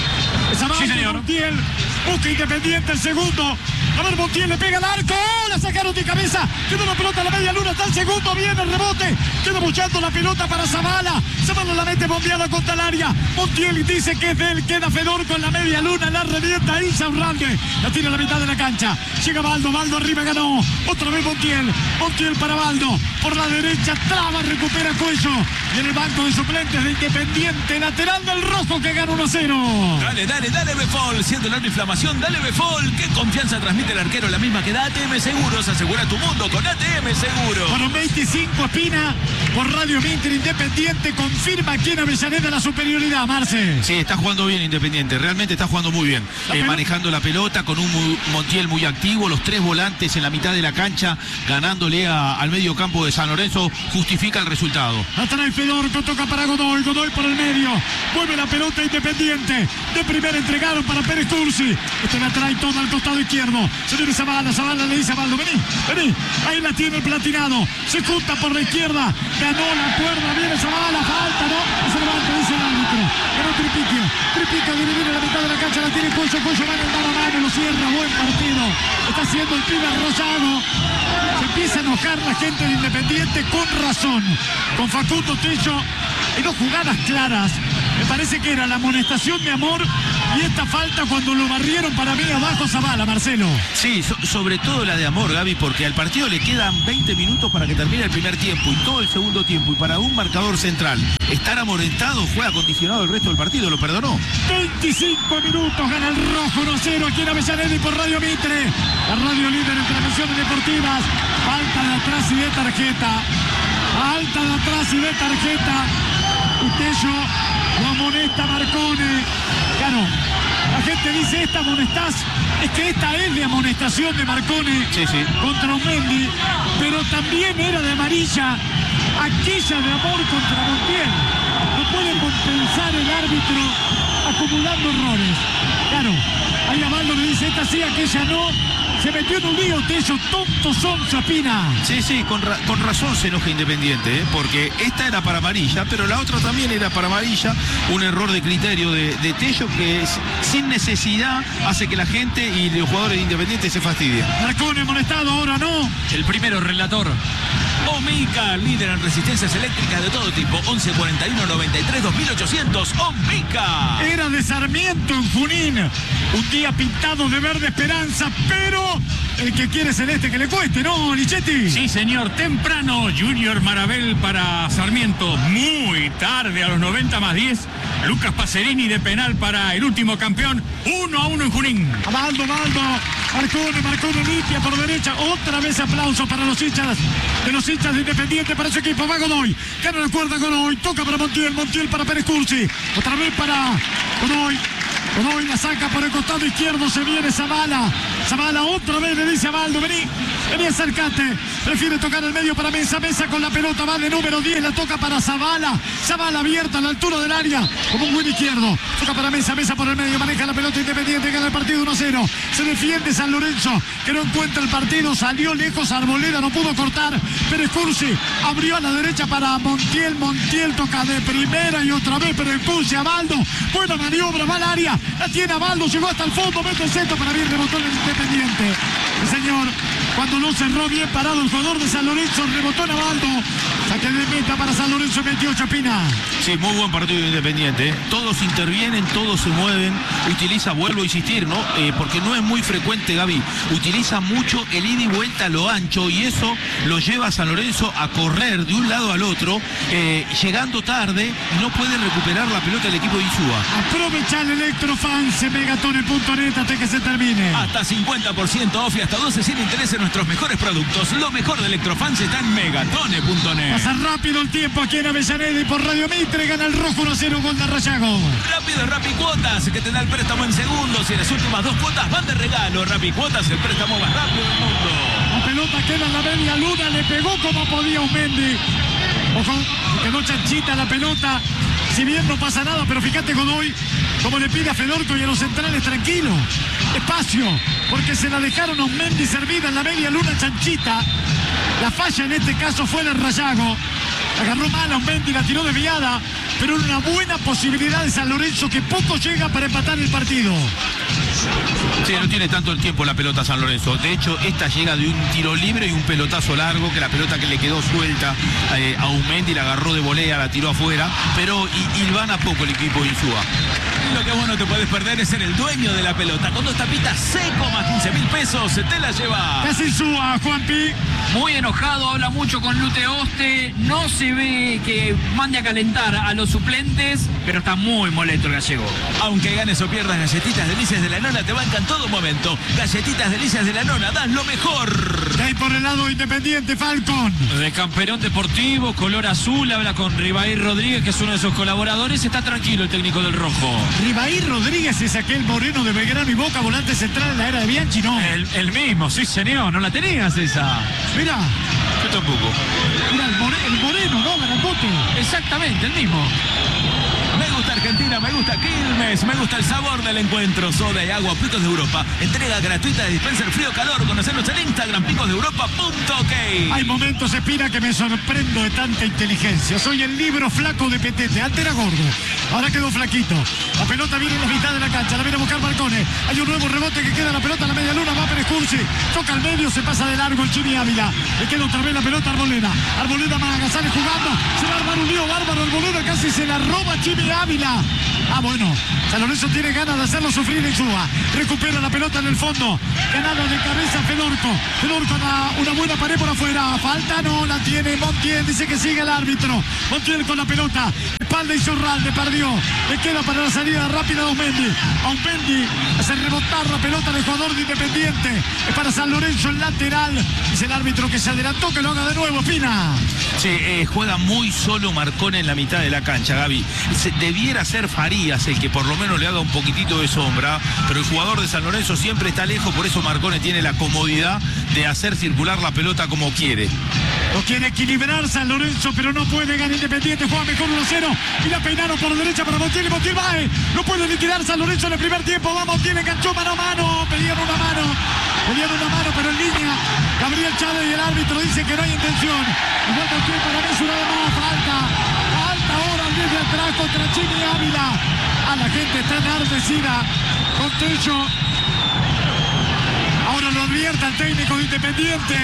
Es Abaldo, sí, señor. Montiel busca Independiente el segundo. A ver, Montiel le pega al arco. ¡Oh! La sacaron de cabeza. Queda la pelota a la media luna. Está el segundo. Viene el rebote. Queda buchando la pelota para Zavala. Zavala la mete bombeada contra el área. Montiel dice que es de él. Queda Fedor con la media luna. La revienta Insaurralde. La tira a la mitad de la cancha. Llega Baldo. Baldo arriba ganó. Otra vez Montiel. Montiel para Baldo. Por la derecha. Traba. Recupera Cuello. Y en el banco de suplentes de Independiente. Lateral del rojo que gana uno a cero. Dale, dale, dale Befol. Siendo la inflamación. Dale Befol. Qué confianza transmite repite el arquero, la misma que da A T M Seguros. Asegura tu mundo con A T M Seguros. Con un veinticinco Espina por Radio Mitre. Independiente confirma aquí en Avellaneda la superioridad, Marce. Sí, está jugando bien Independiente, realmente está jugando muy bien. Eh, manejando la pelota con un muy, Montiel muy activo, los tres volantes en la mitad de la cancha, ganándole a, al medio campo de San Lorenzo, justifica el resultado. Atrae Fedorco, toca para Godoy, Godoy por el medio, mueve la pelota Independiente. De primera entregaron para Pérez Cursi. Este la trae todo al costado izquierdo. Se viene Zavala, Zavala le dice a Baldo, vení, vení. Ahí la tiene el Platinado. Se junta por la izquierda. Ganó la cuerda, viene Zavala, falta, ¿no? Se levanta, dice el árbitro. Ganó Tripiquio. Tripiquio divide la mitad de la cancha, la tiene Cuello, Cuello va en el mano a mano, lo cierra, buen partido. Está haciendo el pibe arrollado. Se empieza a enojar la gente de Independiente con razón. Con Facundo Tello y dos jugadas claras. Me parece que era la amonestación de Amor y esta falta cuando lo barrieron para mí abajo Zavala, Marcelo. Sí, so, sobre todo la de Amor, Gaby, porque al partido le quedan veinte minutos para que termine el primer tiempo y todo el segundo tiempo. Y para un marcador central estar amonestado, juega condicionado el resto del partido, lo perdonó. veinticinco minutos, gana el rojo uno a cero aquí en Avellaneda y por Radio Mitre. La radio líder en transmisiones deportivas. Falta de atrás y de tarjeta. Alta de atrás y de tarjeta. Y Tello lo amonesta Marcone. Claro, la gente dice esta amonestás. Es que esta es de amonestación de Marcone sí, sí. contra Mendy, pero también era de amarilla aquella de Amor contra Montiel. No puede compensar el árbitro acumulando errores. Claro, ahí Abaldo le dice esta sí, aquella no. Se metió en un lío, Tello, tonto son Chapina. Sí, sí, con, ra con razón se enoja Independiente, ¿eh? Porque esta era para amarilla, pero la otra también era para amarilla. Un error de criterio de, de Tello que es, sin necesidad hace que la gente y los jugadores de Independiente se fastidien. Marcone amonestado, ahora no. El primero, relator. Omica, líder en resistencias eléctricas de todo tipo. once cuarenta y uno noventa y tres dos mil ochocientos. Omica. Era de Sarmiento en Junín. Un día pintado de verde esperanza, pero el que quiere celeste que le cueste, ¿no, Lichetti? Sí, señor. Temprano, Junior Marabel para Sarmiento. Muy tarde, a los noventa más diez. Lucas Pacerini de penal para el último campeón. uno a uno en Junín. Abaldo, Abaldo. Marcone, Marcone limpia por derecha. Otra vez aplauso para los hinchas de los hinchas de Independiente para su equipo. Va Godoy. Gana la cuerda Godoy. Toca para Montiel. Montiel para Pérez Cursi. Otra vez para Godoy. Godoy la saca por el costado izquierdo. Se viene Zavala. Zavala otra vez le dice a Baldo, vení, vení, acércate. Prefiere tocar el medio para Mesa. Mesa con la pelota, vale número diez. La toca para Zavala. Zavala abierta a la altura del área como un buen izquierdo. Toca para Mesa. Mesa por el medio. Maneja la pelota Independiente. Gana el partido uno a cero. Se defiende San Lorenzo, que no encuentra el partido. Salió lejos Arboleda. No pudo cortar. Pérez Cursi abrió a la derecha para Montiel. Montiel toca de primera y otra vez Pérez Cursi a Baldo. Buena maniobra. Va al área. La tiene a Baldo. Llegó hasta el fondo. Mete el centro para bien. Rebotó el Independiente. El señor, cuando no cerró bien parado el jugador de San Lorenzo, rebotó en Abaldo. Saque de meta para San Lorenzo, metió Chapina. Sí, muy buen partido de Independiente, ¿eh? Todos intervienen, todos se mueven. Utiliza, vuelvo a insistir, ¿no? Eh, porque no es muy frecuente, Gaby. Utiliza mucho el ida y vuelta a lo ancho y eso lo lleva a San Lorenzo a correr de un lado al otro, eh, llegando tarde y no puede recuperar la pelota del equipo de Insúa. Aprovecha el Electrofans en megatone punto net hasta que se termine. Hasta cincuenta por ciento off y hasta doce sin interés en nuestros mejores productos. Lo mejor de Electrofans está en megatone punto net. Pasa rápido el tiempo aquí en Avellaneda y por Radio Mitre. Gana el rojo uno a cero, gol de Rayago. Rápido Rappi Cuotas, que te da el préstamo en segundos y en las últimas dos cuotas van de regalo. Rappi Cuotas, el préstamo más rápido del mundo. La pelota queda en la media luna, le pegó como podía un Mendy. Ojo, quedó chanchita la pelota. Si bien no pasa nada, pero fíjate Godoy, como le pide a Fedorco y a los centrales, tranquilo, espacio, porque se la dejaron a un Mendy servida en la media luna chanchita. La falla en este caso fue de Rayago. Agarró mal a un Mendy, la tiró desviada, pero una buena posibilidad de San Lorenzo que poco llega para empatar el partido. Sí, no tiene tanto el tiempo la pelota San Lorenzo. De hecho, esta llega de un tiro libre y un pelotazo largo, que la pelota que le quedó suelta eh, a Umendi la agarró de volea, la tiró afuera, pero hilvana poco el equipo de Insúa. Y lo que vos no te podés perder es ser el dueño de la pelota. Con dos tapitas seco más quince mil pesos, se te la lleva. Casi suba, Juanpi. Muy enojado, habla mucho con Lute Oste. No se ve que mande a calentar a los suplentes, pero está muy molesto el gallego. Aunque ganes o pierdas, Galletitas Delicias de la Nona te bancan todo momento. Galletitas Delicias de la Nona, dan lo mejor. De ahí por el lado Independiente, Falcón. De Camperón Deportivo, color azul, habla con Ribair Rodríguez, que es uno de sus colaboradores. Está tranquilo el técnico del rojo. Ribair Rodríguez es aquel moreno de Belgrano y Boca, volante central en la era de Bianchi, ¿no? El, el mismo, sí señor, no la tenías esa. Mira, Yo tampoco. mira el, more- el moreno, ¿no? Grandote. Exactamente, el mismo. Me gusta Argentina, me gusta Quilmes, me gusta el sabor del encuentro. Soda y agua, Picos de Europa. Entrega gratuita de dispenser frío-calor. Conocernos en Instagram, picos de europa punto ok. Hay momentos, Espina, que me sorprendo de tanta inteligencia. Soy el libro flaco de Petete. Antes era gordo, ahora quedó flaquito. La pelota viene en la mitad de la cancha, la viene a buscar Marcone. Hay un nuevo rebote que queda la pelota a la media luna. Va Pérez Cursi, toca al medio, se pasa de largo el Chimi Ávila. Le queda otra vez la pelota a Arboleda. Arboleda Maga sale jugando. Se va a armar un lío bárbaro. Arboleda casi se la roba Chimi Ávila. Ah, bueno, San Lorenzo tiene ganas de hacerlo sufrir en Suba. Recupera la pelota en el fondo. Ganada de cabeza Fedorco. Fedorco da una buena pared por afuera. Falta no la tiene Montiel. Dice que sigue el árbitro. Montiel con la pelota. Espalda y Zorralde perdió. Le queda para la salida rápida a Aumendi. Aumendi hace rebotar la pelota del jugador de Independiente. Es para San Lorenzo el lateral. Es el árbitro que se adelantó, que lo haga de nuevo, Fina. Sí, eh, juega muy solo Marcone en la mitad de la cancha, Gaby. Se, debiera ser Farías el que por lo menos le haga un poquitito de sombra, pero el jugador de San Lorenzo siempre está lejos, por eso Marcone tiene la comodidad de hacer circular la pelota como quiere. Lo quiere equilibrar San Lorenzo, pero no puede ganar Independiente. Juega mejor uno cero. Y la peinaron por derecha para Montiel. Y Montiel va. eh. No puede liquidar San Lorenzo en el primer tiempo. Va Montiel, enganchó mano a mano. Pedían una mano. Pedían una mano, pero en línea. Gabriel Chávez y el árbitro dicen que no hay intención. Igual Montiel para mí es una de más. Falta. Falta ahora desde atrás contra Chimi Ávila. A la gente está enardecida. Con Tello. Ahora lo advierte al técnico de Independiente.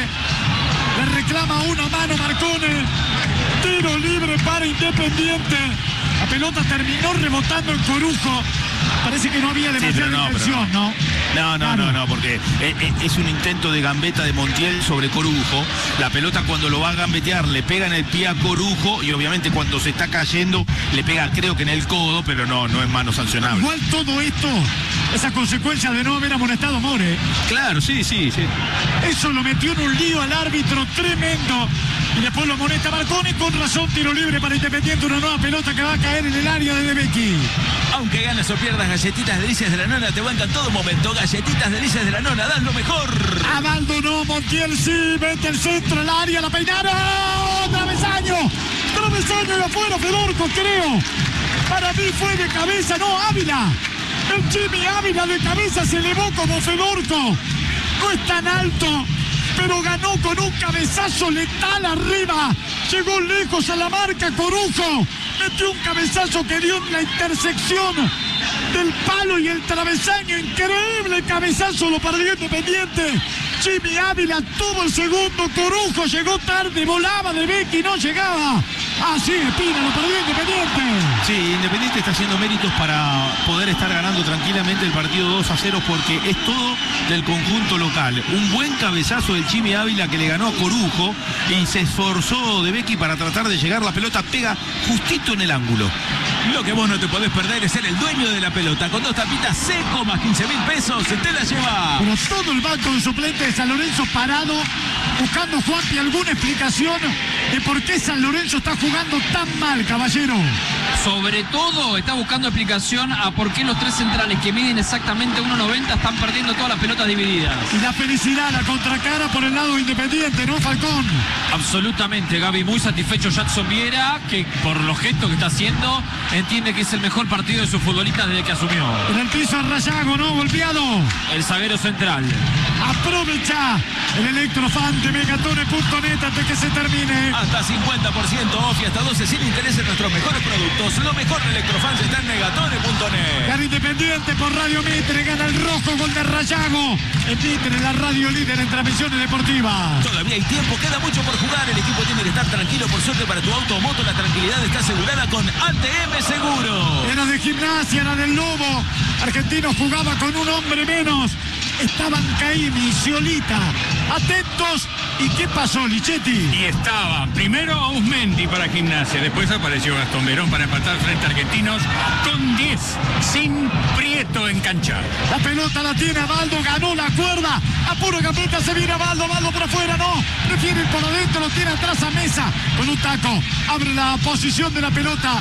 Le reclama una mano Marcone. Tiro libre para Independiente. La pelota terminó rebotando en Corujo. Parece que no había demasiada no, intención, no. ¿no? No, no, Claro. no, no, porque eh, eh, es un intento de gambeta de Montiel sobre Corujo. La pelota cuando lo va a gambetear le pega en el pie a Corujo y obviamente cuando se está cayendo le pega creo que en el codo, pero no, no es mano sancionable. Igual todo esto, esa consecuencia de no haber amonestado a More. Claro, sí, sí, sí. Eso lo metió en un lío al árbitro tremendo. Y después lo amonesta Marcone. Con razón, tiro libre para Independiente. Una nueva pelota que va a caer en el área de Debecki. Aunque ganes o pierdas, Galletitas Delicias de la Nona te bancan todo momento. Galletitas Delicias de la Nona, dan lo mejor. Abandonó Montiel, sí, mete el centro al área, la peinaron. Travesaño, travesaño de afuera, Fedorco, creo. Para mí fue de cabeza, no, Ávila. El Chimi Ávila de cabeza se elevó como Fedorco. No es tan alto, pero ganó con un cabezazo letal arriba. Llegó lejos a la marca Corujo. Metió un cabezazo que dio en la intersección del palo y el travesaño. Increíble cabezazo, lo perdió Independiente. Chimi Ávila tuvo el segundo. Corujo llegó tarde, volaba de Becky, no llegaba. Ah, sí, Espina, lo perdió Independiente. Sí, Independiente está haciendo méritos para poder estar ganando tranquilamente el partido dos a cero porque es todo del conjunto local. Un buen cabezazo del Chimi Ávila que le ganó a Corujo y se esforzó de Becky para tratar de llegar. La pelota pega justito en el ángulo. Lo que vos no te podés perder es ser el dueño de la pelota. Con dos tapitas seco más quince mil pesos, se te la lleva. Pero todo el banco de suplentes de San Lorenzo parado, buscando, Juanpi, alguna explicación de por qué San Lorenzo está jugando tan mal, caballero. Sobre todo está buscando explicación a por qué los tres centrales que miden exactamente uno noventa están perdiendo todas las pelotas divididas. Y la felicidad, la contracara por el lado Independiente, ¿no, Falcón? Absolutamente, Gaby, muy satisfecho Jackson Viera, que por los gestos que está haciendo, entiende que es el mejor partido de sus futbolistas desde que asumió. En el piso Rayago, ¿no? Golpeado. El zaguero central. Aprovecha el electrofan de megatone punto net antes que se termine. Hasta cincuenta por ciento off y hasta doce sin interés en nuestros mejores productos. Lo mejor de Electrofans está en megatone punto net. Gana Independiente por Radio Mitre, gana el rojo, gol de Rayago. En Mitre, la radio líder en transmisiones deportivas. Todavía hay tiempo, queda mucho por jugar. El equipo tiene que estar tranquilo. Por suerte para tu auto o moto, la tranquilidad está asegurada con A T M seguro. Era de Gimnasia, era del Lobo. Argentino jugaba con un hombre menos. Estaban Caimi, Sciolita, atentos. ¿Y qué pasó, Lichetti? Y estaba primero Ausmendi para Gimnasia, después apareció Gastón Verón para empatar frente a Argentinos con diez, sin Prieto en cancha. La pelota la tiene Abaldo, ganó la cuerda, a puro gambeta se viene Abaldo, Abaldo por afuera, no, prefiere ir por adentro, lo tiene atrás a Mesa, con un taco, abre la posición de la pelota,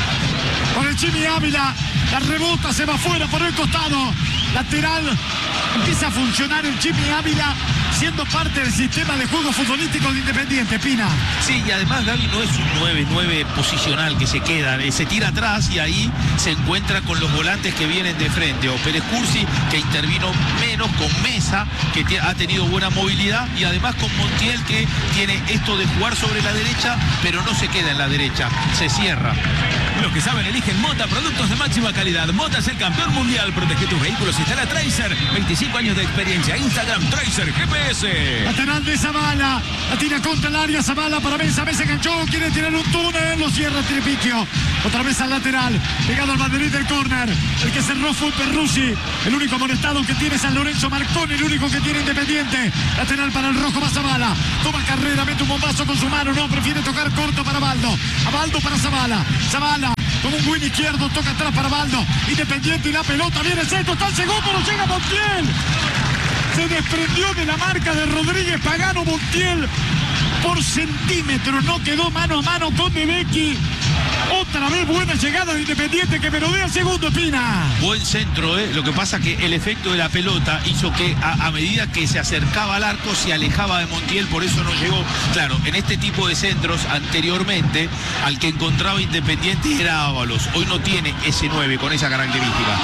con el Jimmy Ávila, la rebota, se va afuera por el costado, lateral, empieza a funcionar el Jimmy Ávila, siendo parte del sistema de juego futbolístico de Independiente, Pina. Sí, y además Gaby no es un nueve nueve posicional que se queda, eh, se tira atrás y ahí se encuentra con los volantes que vienen de frente, o Pérez Cursi, que intervino menos, con Mesa, que te, ha tenido buena movilidad, y además con Montiel, que tiene esto de jugar sobre la derecha, pero no se queda en la derecha, se cierra. Los que saben eligen Mota, productos de máxima calidad. Mota es el campeón mundial. Protege tus vehículos, instala Tracer. veinticinco años de experiencia. Instagram, Tracer, G P S. Lateral de Zavala. La tira contra el área. Zavala para Mesa. Mesa enganchó. Quiere tirar un túnel. Lo cierra Tripicchio. Otra vez al lateral. Pegado al banderín del córner. El que cerró fue Perruzzi. El único amonestado que tiene San Lorenzo. Marconi, el único que tiene Independiente. Lateral para el rojo. Va Zavala. Toma carrera. Mete un bombazo con su mano. No, prefiere tocar corto para Abaldo. Abaldo para Zavala. Zavala. Con un win izquierdo, toca atrás para Abaldo. Independiente y la pelota, viene el centro, está el segundo, no llega Montiel. Se desprendió de la marca de Rodríguez Pagano. Montiel por centímetros, no quedó mano a mano con De Becchi. Otra vez buena llegada de Independiente que merodea el segundo, Pina. Buen centro, ¿eh? Lo que pasa que el efecto de la pelota hizo que a, a medida que se acercaba al arco se alejaba de Montiel, por eso no llegó. Claro, en este tipo de centros anteriormente al que encontraba Independiente era Ábalos. Hoy no tiene ese nueve con esa característica.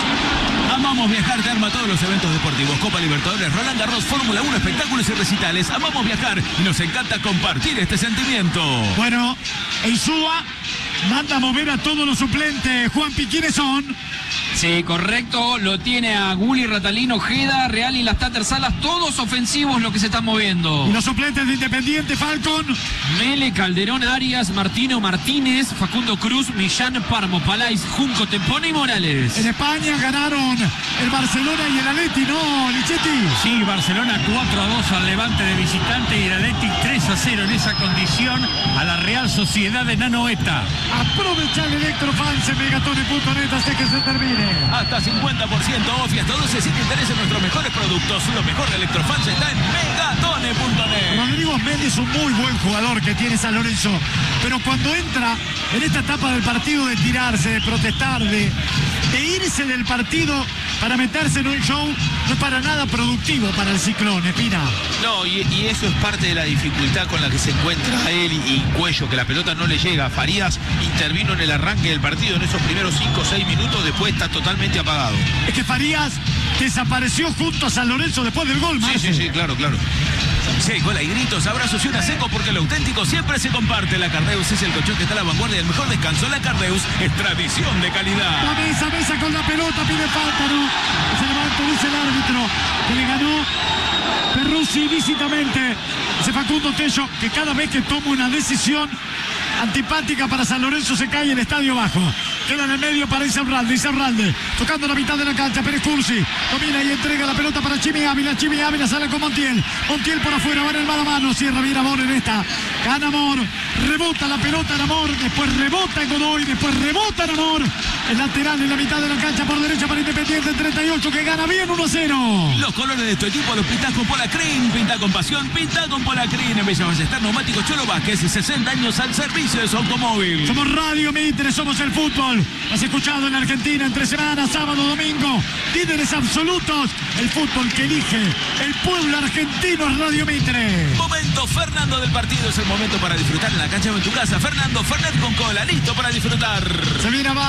Amamos viajar, te arma todos los eventos deportivos, Copa Libertadores, Roland Garros, Fórmula uno, espectáculos y recitales. Amamos viajar y nos encanta compartir este sentimiento. Bueno, Insúa manda a mover a todos los suplentes. Juanpi, ¿quiénes son? Sí, correcto, lo tiene a Gulli, Ratalino, Ojeda, Real y las Tater Salas, todos ofensivos lo que se están moviendo. Y los suplentes de Independiente, Falcon. Mele, Calderón, Arias, Martino, Martínez, Facundo Cruz, Millán, Parmo, Palais, Junco, Tempone y Morales. En España ganaron el Barcelona y el Atleti, ¿no, Lichetti? Sí, Barcelona cuatro a dos al Levante de visitante y el Atleti tres a cero en esa condición a la Real Sociedad de Nanoeta. Aprovecha el Electrofans en megatone punto net hasta que se termine. Hasta cincuenta por ciento off y hasta doce si te interesan nuestros mejores productos. Lo mejor de Electrofans está en megatone punto net. Rodrigo Méndez es un muy buen jugador que tiene San Lorenzo, pero cuando entra en esta etapa del partido de tirarse, de protestar, de, de irse del partido para meterse en un show, no es para nada productivo para el Ciclón, Espina. No, y, y eso es parte de la dificultad con la que se encuentra él y, y Cuello, que la pelota no le llega. Farías intervino en el arranque del partido en esos primeros cinco o seis minutos, después está totalmente apagado. Es que Farías desapareció junto a San Lorenzo después del gol, Marce. Sí, sí, sí, claro, claro. Sí, gol, hay gritos, abrazos y una seco porque lo auténtico siempre se comparte. La Cardeus es el colchón que está a la vanguardia del mejor descanso. La Cardeus es tradición de calidad. La mesa, mesa con la pelota, pide falta, ¿no? Se levanta, dice el árbitro, que le ganó Perruzzi lícitamente. Ese Facundo Tello, que cada vez que toma una decisión antipática para San Lorenzo se cae el estadio bajo. Queda en el medio para Insaurralde, Insaurralde tocando la mitad de la cancha, Pérez Cursi domina y entrega la pelota para Jimmy Ávila, Jimmy Ávila sale con Montiel, Montiel por afuera, va en el mano a mano, cierra bien Amor en esta, gana Amor, rebota la pelota en Amor, después rebota en Godoy, después rebota en Amor, el lateral en la mitad de la cancha por derecha para Independiente, treinta y ocho que gana bien uno a cero. Los colores de tu equipo los pintas con Polacrin, pinta con pasión, pinta con Polacrin. En Bella Ballester, neumáticos Cholo Vázquez, sesenta años al servicio de su automóvil. Somos Radio Mitre, somos el fútbol. Has escuchado en Argentina entre semanas, sábado, domingo. Líderes absolutos. El fútbol que elige el pueblo argentino es Radio Mitre. Momento Fernando del partido. Es el momento para disfrutar en la cancha o en tu casa. Fernando Fernet con cola, listo para disfrutar. Se viene Abaldo, Abaldo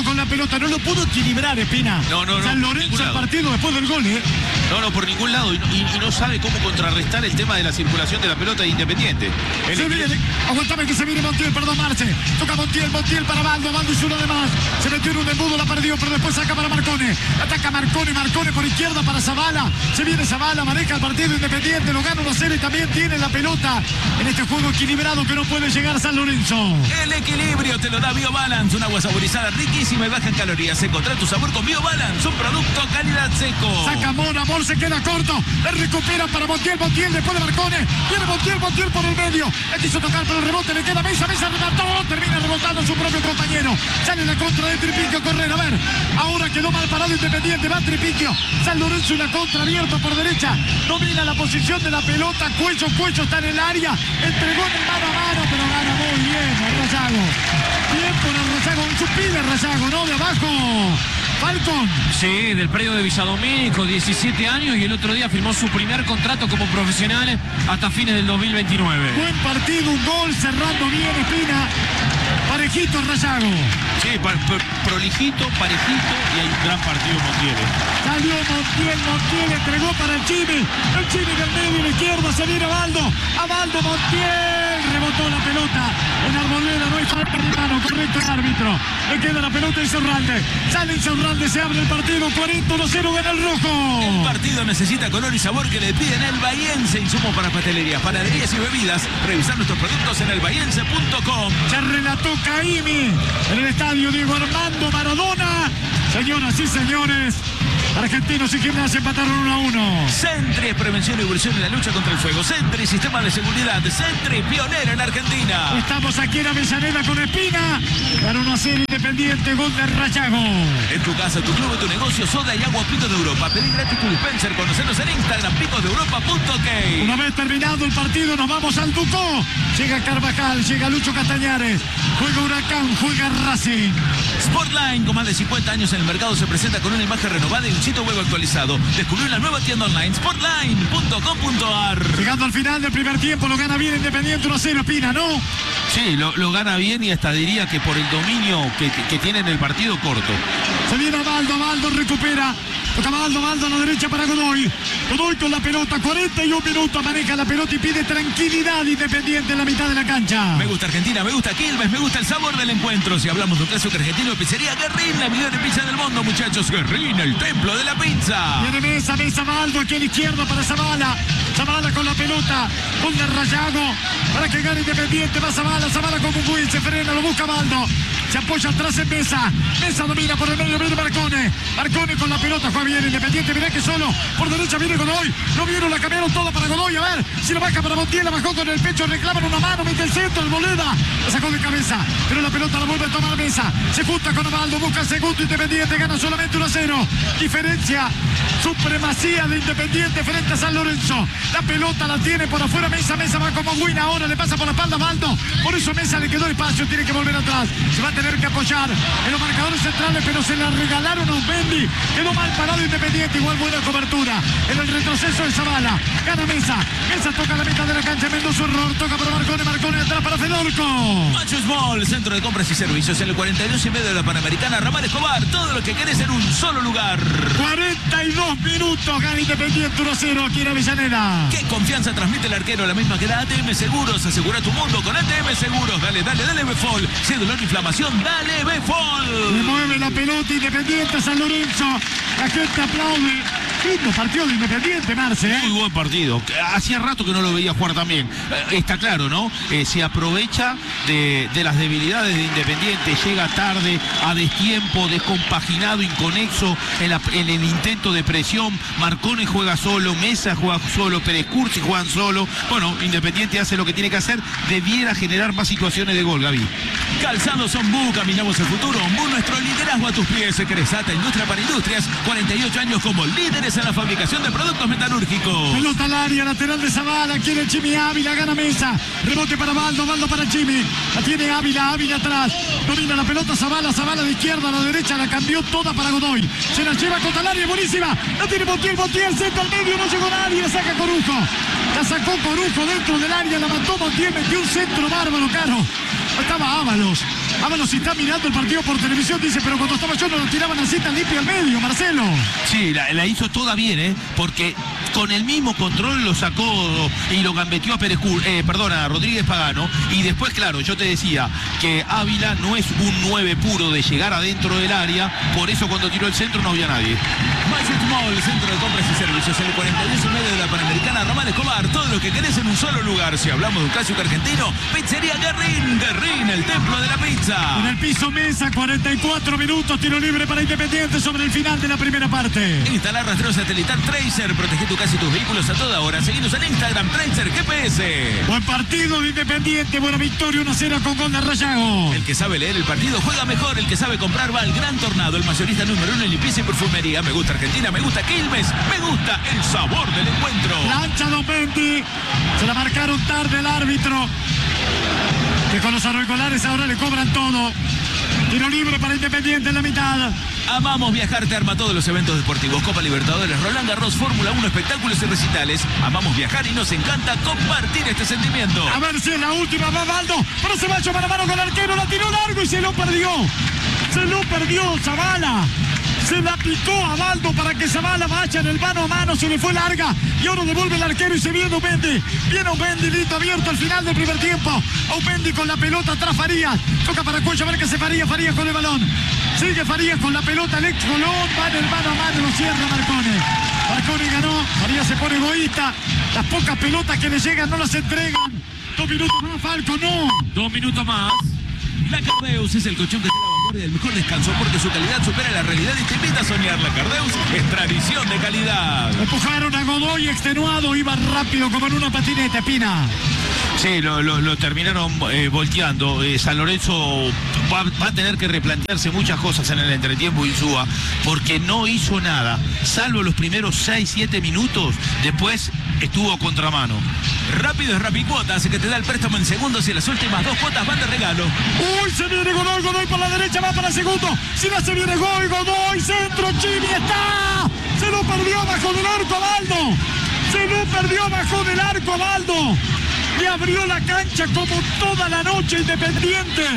con la pelota, no lo pudo equilibrar, Espina. No, no, no. San Lorenzo el partido después del gol, ¿eh? No, no, por ningún lado. Y, y, y no sabe cómo contrarrestar el tema de la circulación de la pelota de Independiente. El Se viene, aguantame que se viene Montiel, perdón, Marce. Toca Montiel, Montiel para Baldo, Baldo hizo uno de más. Se metió en un embudo, la perdió, pero después saca para Marcone. Ataca Marcone, Marcone por izquierda para Zavala. Se viene Zavala, maneja el partido Independiente, lo gana uno a cero y también tiene la pelota en este juego equilibrado que no puede llegar San Lorenzo. El equilibrio te lo da BioBalance, un agua saborizada riquísima y baja en calorías. Encontrá tu sabor con BioBalance, un producto calidad seco. Saca Mora, Amor se queda corto. Le recupera para Montiel, Montiel después de Marcone. Viene Montiel, Montiel por el medio. Le quiso tocar por el rebote, le queda Mesa, Mesa remató. Termina rebotando a su propio compañero. Sale la contra de Tripiquio, correr. A ver, ahora quedó mal parado Independiente. Va Tripiquio. San Lorenzo y la contra abierto por derecha. Domina la posición de la pelota. Cuello, Cuello está en el área. Entregó en el mano a mano, pero gana muy bien el Rayago. Bien por el Rayago. Un chupín el Rayago, ¿no? De abajo. Falcon. Sí, del predio de Villadomínico, diecisiete años, y el otro día firmó su primer contrato como profesional hasta fines del dos mil veintinueve. Buen partido, un gol, cerrando bien Espina. Parejito el Rayago. Sí, pa pa prolijito, parejito, y hay un gran partido Montiel. Salió Montiel, Montiel entregó para el Chimi. El Chimi del medio y la izquierda, se viene Baldo. A Baldo, Montiel. Rebotó la pelota. En Arboleda no hay falta de mano. Correcto el árbitro. Le queda la pelota en Insaurralde. Sale Insaurralde, se abre el partido. cuarenta a cero gana el rojo. El partido necesita color y sabor que le piden el Bahiense. Insumos para pastelerías, panaderías y bebidas. Revisar nuestros productos en el bahiense punto com. Se relató Caimi en el estadio Diego Armando Maradona. Señoras y señores, Argentinos y Gimnasia empataron uno a uno. Sentry es prevención y evolución en la lucha contra el fuego. Sentry, sistema de seguridad. Sentry, pionera en Argentina. Estamos aquí en Avellaneda con Espina. Ganó uno a cero Independiente, gol de Rayago. En tu casa, tu club, tu negocio, soda y agua Picos de Europa. Pedí gratis tu dispenser. Conocernos en Instagram, picos de europa punto ok. Una vez terminado el partido, nos vamos al Ducó. Llega Carvajal, llega Lucho Castañares. Juega Huracán, juega Racing. Sportline, con más de cincuenta años en el mercado, se presenta con una imagen renovada y un sitio web actualizado. Descubrió la nueva tienda online, sportline punto com punto ar. Llegando al final del primer tiempo, lo gana bien Independiente uno a cero, Espina, ¿no? Sí, lo, lo gana bien y hasta diría que por el dominio que, que, que tiene en el partido corto. Se viene Baldo, Baldo recupera. Toca Baldo, Baldo a la derecha para Godoy. Godoy con la pelota, cuarenta y un minutos, maneja la pelota y pide tranquilidad Independiente en la mitad de la cancha. Me gusta Argentina, me gusta Quilmes, me gusta el sabor del encuentro. Si hablamos de un clásico argentino, pizzería Guerrín, la mejor pizza del mundo, muchachos. Guerrín, el templo de la pizza. Viene Mesa, Mesa Baldo aquí a la izquierda para Zavala. Zavala con la pelota, con el Rayago para que gane Independiente. Va Zavala, Zavala con Bubuy, se frena, lo busca Baldo. Se apoya atrás en Mesa. Mesa domina por el medio, viene Marcone. Marcone con la pelota, juega bien Independiente. Mirá que solo por derecha viene Godoy. No vieron, la cambiaron toda para Godoy. A ver si la baja para Montiel, la bajó con el pecho, reclaman una mano, mete el centro, el Boleda. La sacó de cabeza, pero la pelota la vuelve a tomar Mesa. Se junta con Baldo, busca el segundo Independiente, gana solamente uno a cero. Diferencia, supremacía de Independiente frente a San Lorenzo. La pelota la tiene por afuera Mesa, Mesa va como Win, ahora le pasa por la espalda a Baldo. Por eso Mesa le quedó espacio, tiene que volver atrás. Se va a tener que apoyar en los marcadores centrales, pero se la regalaron a Osmendi. Quedó mal parado Independiente, igual buena cobertura. En el retroceso de Zavala. Gana Mesa. Mesa toca la mitad de la cancha, Mendoza error, toca para Marcone, Marcone atrás para Fedorco. Macho Small, centro de compras y servicios en el cuarenta y dos y medio de la Panamericana, Ramal Escobar. Todo lo que querés en un solo lugar. cuarenta y dos minutos, gana Independiente uno a cero aquí en Avellaneda. ¿Qué confianza transmite el arquero? La misma que da A T M Seguros. Asegura tu mundo con A T M Seguros. Dale, dale, dale Befol. Si hay dolor, inflamación, dale Befol. Le mueve la pelota Independiente a San Lorenzo. La gente aplaude. Lindo partido de Independiente, Marce, ¿eh? Muy buen partido. Hacía rato que no lo veía jugar también. Eh, está claro, ¿no? Eh, se aprovecha de, de las debilidades de Independiente. Llega tarde, a destiempo, descompaginado, inconexo en, la, en el intento de presión. Marcone juega solo, Mesa juega solo, Pérez Cursi juegan solo. Bueno, Independiente hace lo que tiene que hacer. Debiera generar más situaciones de gol, Gaby. Calzados Ombú, caminamos el futuro. Ombú, nuestro liderazgo a tus pies. Cresata, Industria para Industrias. cuarenta y ocho años como líderes en la fabricación de productos metalúrgicos. Pelota al área, lateral de Zavala, quiere el Chimi Ávila, gana Mesa. Rebote para Baldo, Baldo para Chimi. La tiene Ávila, Ávila atrás. Domina la pelota Zavala, Zavala de izquierda a la derecha, la cambió toda para Godoy. Se la lleva contra el área, buenísima. La tiene Montiel, Montiel, centro al medio, no llegó nadie, la saca Corujo. La sacó Corujo dentro del área, la mató Montiel, metió un centro bárbaro, Caro. Estaba Ábalos. Ábalos, si está mirando el partido por televisión, dice, pero cuando estaba yo no lo tiraban así tan limpio al medio, Marcelo. Sí, la, la hizo toda bien, ¿eh? Porque con el mismo control lo sacó y lo gambeteó a Pérez, eh, perdona, a Rodríguez Pagano. Y después, claro, yo te decía que Ávila no es un nueve puro de llegar adentro del área, por eso cuando tiró el centro no había nadie. Budget Mall, centro de compras y servicios, el cuarenta y dos y medio de la Panamericana, Román Escobar, todo lo que querés en un solo lugar. Si hablamos de un clásico argentino, Pizzería Guerrín, Guerrín, el templo de la pizza. En el piso Mesa, cuarenta y cuatro minutos, tiro libre para Independiente sobre el final de la primera parte. Instalar rastreo satelital Tracer, protege tu casa y tus vehículos a toda hora. Seguinos en Instagram, Tracer G P S. Buen partido de Independiente, buena victoria, uno a cero con gol de Rayago. El que sabe leer el partido juega mejor, el que sabe comprar va al Gran Tornado, el mayorista número uno en limpieza y perfumería. Me gusta Argentina, me gusta Quilmes, me gusta el sabor del encuentro. Plancha Domendi, se la marcaron tarde el árbitro, que con los auriculares ahora le cobran todo. Tiro libre para Independiente en la mitad. Amamos viajar, te arma todos los eventos deportivos, Copa Libertadores, Roland Garros, Fórmula uno, espectáculos y recitales. Amamos viajar y nos encanta compartir este sentimiento. A ver si es la última, va Baldo, pero se va a echar mano a mano con el arquero, la tiró largo y se lo perdió. Se lo perdió Zavala. Se la picó a Baldo para que Zavala vaya en el mano a mano, se le fue larga y ahora devuelve el arquero y se viene Aumendi. Viene Aumendi, listo, abierto al final del primer tiempo. Aumendi con la pelota atrás Farías. Toca para Cuello, a ver qué se Farías, Farías con el balón. Sigue Farías con la pelota, el ex Colón, va en el mano a mano, lo cierra Marcone. Marcone ganó, Farías se pone egoísta. Las pocas pelotas que le llegan no las entregan. Dos minutos más, Falco, no. Dos minutos más. La Cardeus es el colchón que te da vanguardia del mejor descanso porque su calidad supera la realidad y te invita a soñar. La Cardeus es tradición de calidad. Empujaron a Godoy extenuado, iba rápido como en una patineta, Pina. Sí, lo, lo, lo terminaron eh, volteando. Eh, San Lorenzo va, va a tener que replantearse muchas cosas en el entretiempo, Insúa, porque no hizo nada, salvo los primeros seis siete minutos. Después estuvo a contramano. Rápido es Rapicuotas, que te da el préstamo en segundos y las últimas dos cuotas van de regalo. Uy, se viene Godoy, Godoy por la derecha, va para el segundo. Si no se viene Godoy, Godoy, centro, Chimi está. Se lo perdió bajo del arco a Baldo. Se lo perdió bajo del arco a Baldo. Le abrió la cancha como toda la noche Independiente.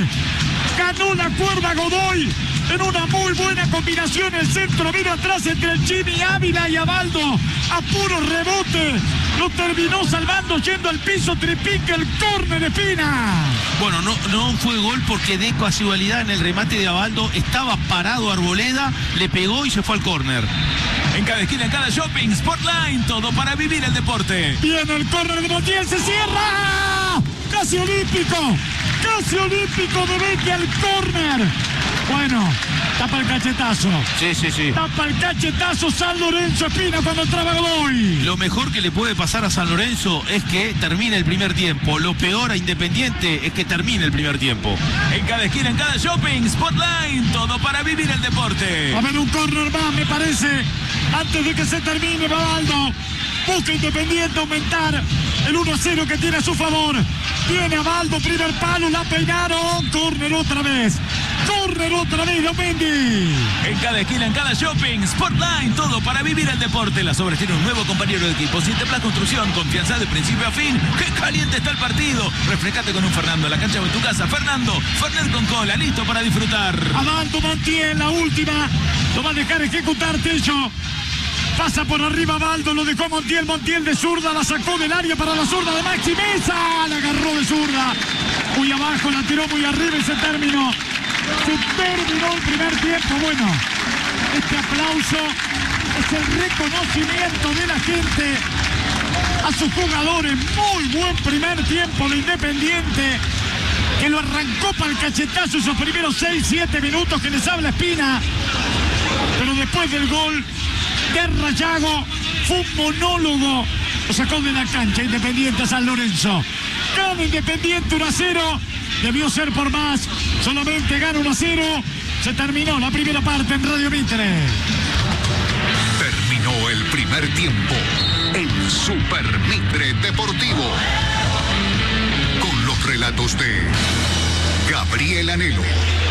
Ganó la cuerda Godoy en una muy buena combinación. El centro vino atrás entre el Jimmy Ávila y Abaldo. A puro rebote. Lo terminó salvando yendo al piso. Tripica el córner de Pina. Bueno, no, no fue gol porque de casualidad en el remate de Abaldo estaba parado Arboleda, le pegó y se fue al córner. En cada esquina, en cada shopping, Sportline, todo para vivir el deporte. Viene el córner de Montiel, se cierra. Casi olímpico. Casi olímpico de Vecchia al córner. Bueno, tapa el cachetazo. Sí, sí, sí. Tapa el cachetazo San Lorenzo Espina cuando entraba Godoy. Lo mejor que le puede pasar a San Lorenzo es que termine el primer tiempo. Lo peor a Independiente es que termine el primer tiempo. En cada esquina, en cada shopping, Spotline, todo para vivir el deporte. A ver, un córner más, me parece. Antes de que se termine, Babaldo. Busca Independiente aumentar el uno a cero que tiene a su favor. Tiene a Baldo, primer palo, la peinaron. Córner otra vez. Córner otra vez, Domendi. En cada esquina, en cada shopping, Sportline, todo para vivir el deporte. Las obras tienen un nuevo compañero de equipo. Sienteplas Construcción, confianza de principio a fin. ¡Qué caliente está el partido! Refrescate con un Fernando en la cancha o en tu casa. Fernando, Fernet con cola, listo para disfrutar. Abaldo Montiel, la última. Lo va a dejar ejecutar Tello. Pasa por arriba Baldo, lo dejó Montiel, Montiel de zurda, la sacó del área para la zurda de Maxi Mesa, la agarró de zurda, muy abajo, la tiró muy arriba y se terminó. Se terminó el primer tiempo. Bueno, este aplauso es el reconocimiento de la gente a sus jugadores. Muy buen primer tiempo de Independiente, que lo arrancó para el cachetazo esos primeros seis siete minutos que les habla Espina. Pero después del gol de Rayago fue un monólogo. Lo sacó de la cancha Independiente a San Lorenzo. Gana Independiente uno a cero. Debió ser por más. Solamente gana uno a cero. Se terminó la primera parte en Radio Mitre. Terminó el primer tiempo en Super Mitre Deportivo. Con los relatos de Gabriel Anhelo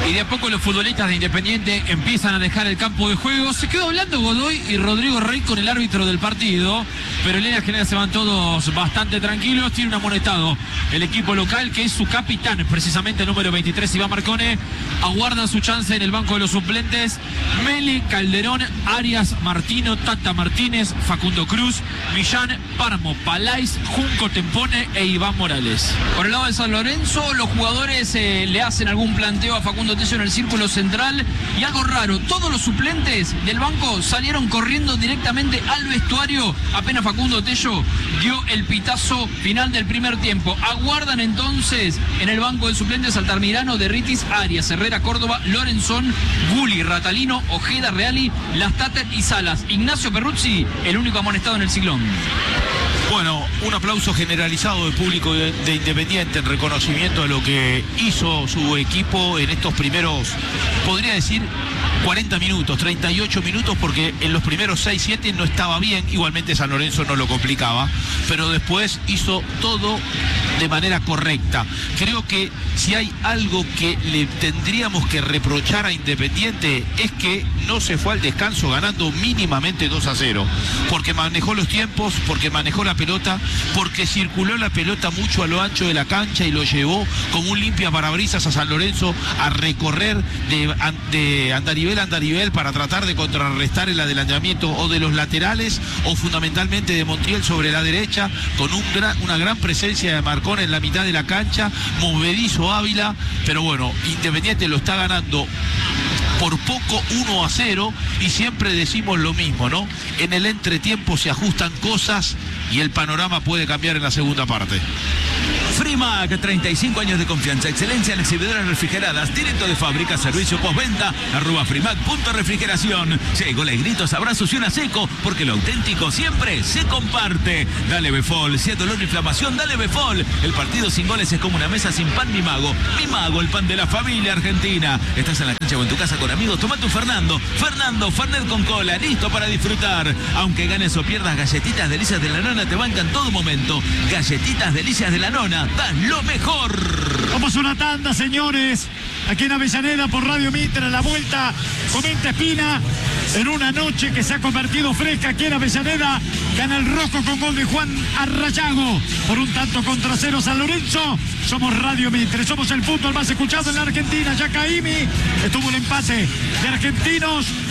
Y de a poco los futbolistas de Independiente empiezan a dejar el campo de juego. Se quedó hablando Godoy y Rodrigo Rey con el árbitro del partido, pero en línea general se van todos bastante tranquilos. Tiene un amonestado el equipo local, que es su capitán, precisamente el número veintitrés, Iván Marcone. Aguarda su chance en el banco de los suplentes Mele, Calderón, Arias, Martino, Tata Martínez, Facundo Cruz, Millán, Páramo, Palais, Junco Tempone e Iván Morales. Por el lado de San Lorenzo, los jugadores eh, le hacen algún planteo a Facundo Tello en el círculo central, y algo raro, todos los suplentes del banco salieron corriendo directamente al vestuario apenas Facundo Tello dio el pitazo final del primer tiempo. Aguardan entonces en el banco de suplentes Altamirano, Derritis, Arias, Herrera, Córdoba, Lorenzón, Gulli, Ratalino, Ojeda, Reali, Lastater y Salas. Ignacio Perruzzi, el único amonestado en el Ciclón. Bueno, un aplauso generalizado del público de, de Independiente en reconocimiento de lo que hizo su equipo en estos primeros, podría decir, cuarenta minutos, treinta y ocho minutos, porque en los primeros seis, siete no estaba bien. Igualmente San Lorenzo no lo complicaba, pero después hizo todo de manera correcta. Creo que si hay algo que le tendríamos que reprochar a Independiente es que no se fue al descanso ganando mínimamente dos a cero, porque manejó los tiempos, porque manejó la pelota, porque circuló la pelota mucho a lo ancho de la cancha y lo llevó como un limpia parabrisas a San Lorenzo a recorrer de, de andarivel a andarivel para tratar de contrarrestar el adelantamiento o de los laterales o fundamentalmente de Montiel sobre la derecha, con un gran, una gran presencia de Marcón en la mitad de la cancha, movedizo Ávila, pero bueno, Independiente lo está ganando por poco uno a cero, y siempre decimos lo mismo, ¿no? En el entretiempo se ajustan cosas y el panorama puede cambiar en la segunda parte. Frimac, treinta y cinco años de confianza, excelencia en exhibidoras refrigeradas, directo de fábrica, servicio postventa, arroba Frimac punto refrigeración. Si hay goles, gritos, abrazos y una seco, porque lo auténtico siempre se comparte. Dale Befol, si hay dolor o inflamación, dale Befol. El partido sin goles es como una mesa sin pan. Mi Mago, Mi Mago, el pan de la familia argentina. Estás en la cancha o en tu casa con amigos, tomate un Fernando. Fernando, Fernet con cola, listo para disfrutar. Aunque ganes o pierdas, galletitas delicias de la nona te bancan todo momento. Galletitas delicias de la nona, das lo mejor. Vamos a una tanda, señores. Aquí en Avellaneda por Radio Mitre, la vuelta. Comenta Espina. En una noche que se ha convertido fresca aquí en Avellaneda, gana el Rojo con gol de Juan Arrayago por un tanto contra cero San Lorenzo. Somos Radio Mitre, somos el fútbol más escuchado en la Argentina. Ya Caimi estuvo el empate de Argentinos.